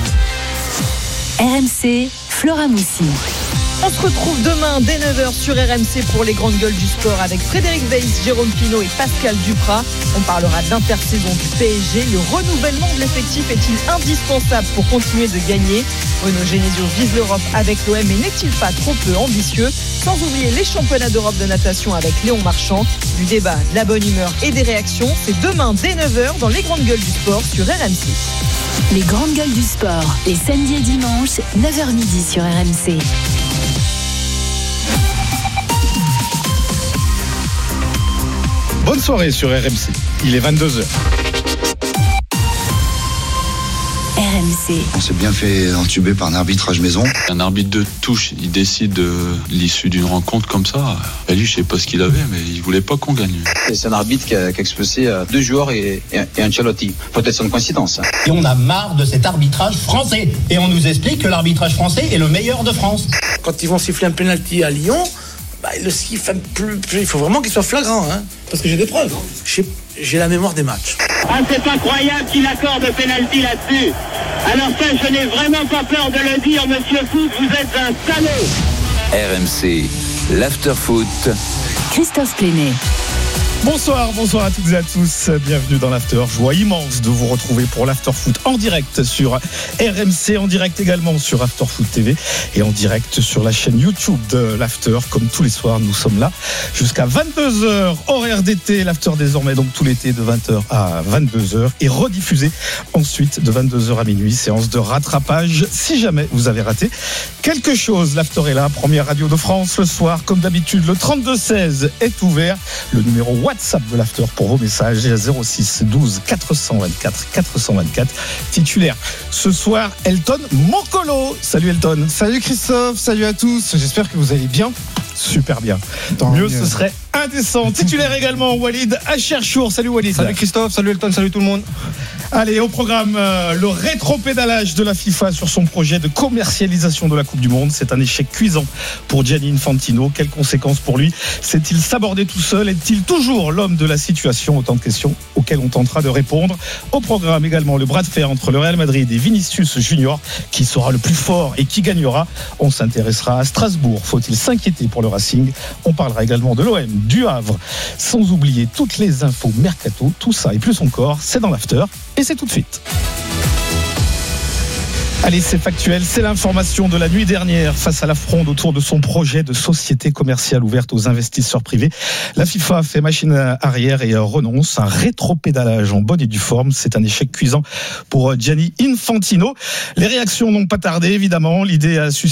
R M C, Flora Moussi. On se retrouve demain dès neuf heures sur R M C pour les grandes gueules du sport avec Frédéric Weiss, Jérôme Pinault et Pascal Duprat. On parlera d'intersaison du P S G. Le renouvellement de l'effectif est-il indispensable pour continuer de gagner ? Bruno Genesio vise l'Europe avec l'O M et n'est-il pas trop peu ambitieux ? Sans oublier les championnats d'Europe de natation avec Léon Marchand. Du débat, de la bonne humeur et des réactions, c'est demain dès neuf heures dans les grandes gueules du sport sur R M C. Les grandes gueules du sport, les samedis et dimanches, neuf heures midi sur R M C. Bonne soirée sur R M C. Il est vingt-deux heures. R M C. On s'est bien fait entuber par un arbitrage maison. Un arbitre de touche, il décide de l'issue d'une rencontre comme ça. Et lui, je sais pas ce qu'il avait, mais il voulait pas qu'on gagne. C'est un arbitre qui a, qui a expulsé deux joueurs et, et, et Ancelotti. Peut-être c'est une coïncidence. Et on a marre de cet arbitrage français. Et on nous explique que l'arbitrage français est le meilleur de France. Quand ils vont siffler un penalty à Lyon, bah, le siffle plus, plus, il faut vraiment qu'il soit flagrant, hein, parce que j'ai des preuves. J'ai, j'ai la mémoire des matchs. Ah, c'est incroyable qu'il accorde le penalty là-dessus. Alors ça, je n'ai vraiment pas peur de le dire, monsieur Foot, vous êtes un salaud. R M C, l'after-foot. Christophe Plénet. Bonsoir, bonsoir à toutes et à tous. Bienvenue dans l'After. Joie immense de vous retrouver pour l'After Foot en direct sur R M C, en direct également sur After Foot T V et en direct sur la chaîne YouTube de l'After. Comme tous les soirs, nous sommes là jusqu'à vingt-deux heures, horaire d'été. L'After désormais, donc tout l'été de vingt heures à vingt-deux heures et rediffusé ensuite de vingt-deux heures à minuit. Séance de rattrapage si jamais vous avez raté quelque chose. L'After est là, première radio de France le soir. Comme d'habitude, le trente-deux seize est ouvert. Le numéro WhatsApp de l'After pour vos messages zéro six douze quatre cent vingt-quatre quatre cent vingt-quatre. Titulaire ce soir, Elton Moncolo. Salut Elton. Salut Christophe, salut à tous. J'espère que vous allez bien. Super bien. Tant mieux, mieux, ce serait indécent. Titulaire également, Walid Acharchour. Salut Walid. Salut Christophe, salut Elton, salut tout le monde. Allez, au programme, euh, le rétropédalage de la FIFA sur son projet de commercialisation de la Coupe du Monde. C'est un échec cuisant pour Gianni Infantino. Quelles conséquences pour lui ? S'est-il sabordé tout seul ? Est-il toujours l'homme de la situation ? Autant de questions auxquelles on tentera de répondre. Au programme également, le bras de fer entre le Real Madrid et Vinicius Junior. Qui sera le plus fort et qui gagnera ? On s'intéressera à Strasbourg. Faut-il s'inquiéter pour le Racing ? On parlera également de l'O M, du Havre. Sans oublier toutes les infos mercato. Tout ça et plus encore, c'est dans l'After. Et c'est tout de suite. Allez, c'est factuel, c'est l'information de la nuit dernière face à la fronde autour de son projet de société commerciale ouverte aux investisseurs privés. La FIFA fait machine arrière et renonce. Un rétropédalage en bonne et due forme. C'est un échec cuisant pour Gianni Infantino. Les réactions n'ont pas tardé, évidemment. L'idée a suscité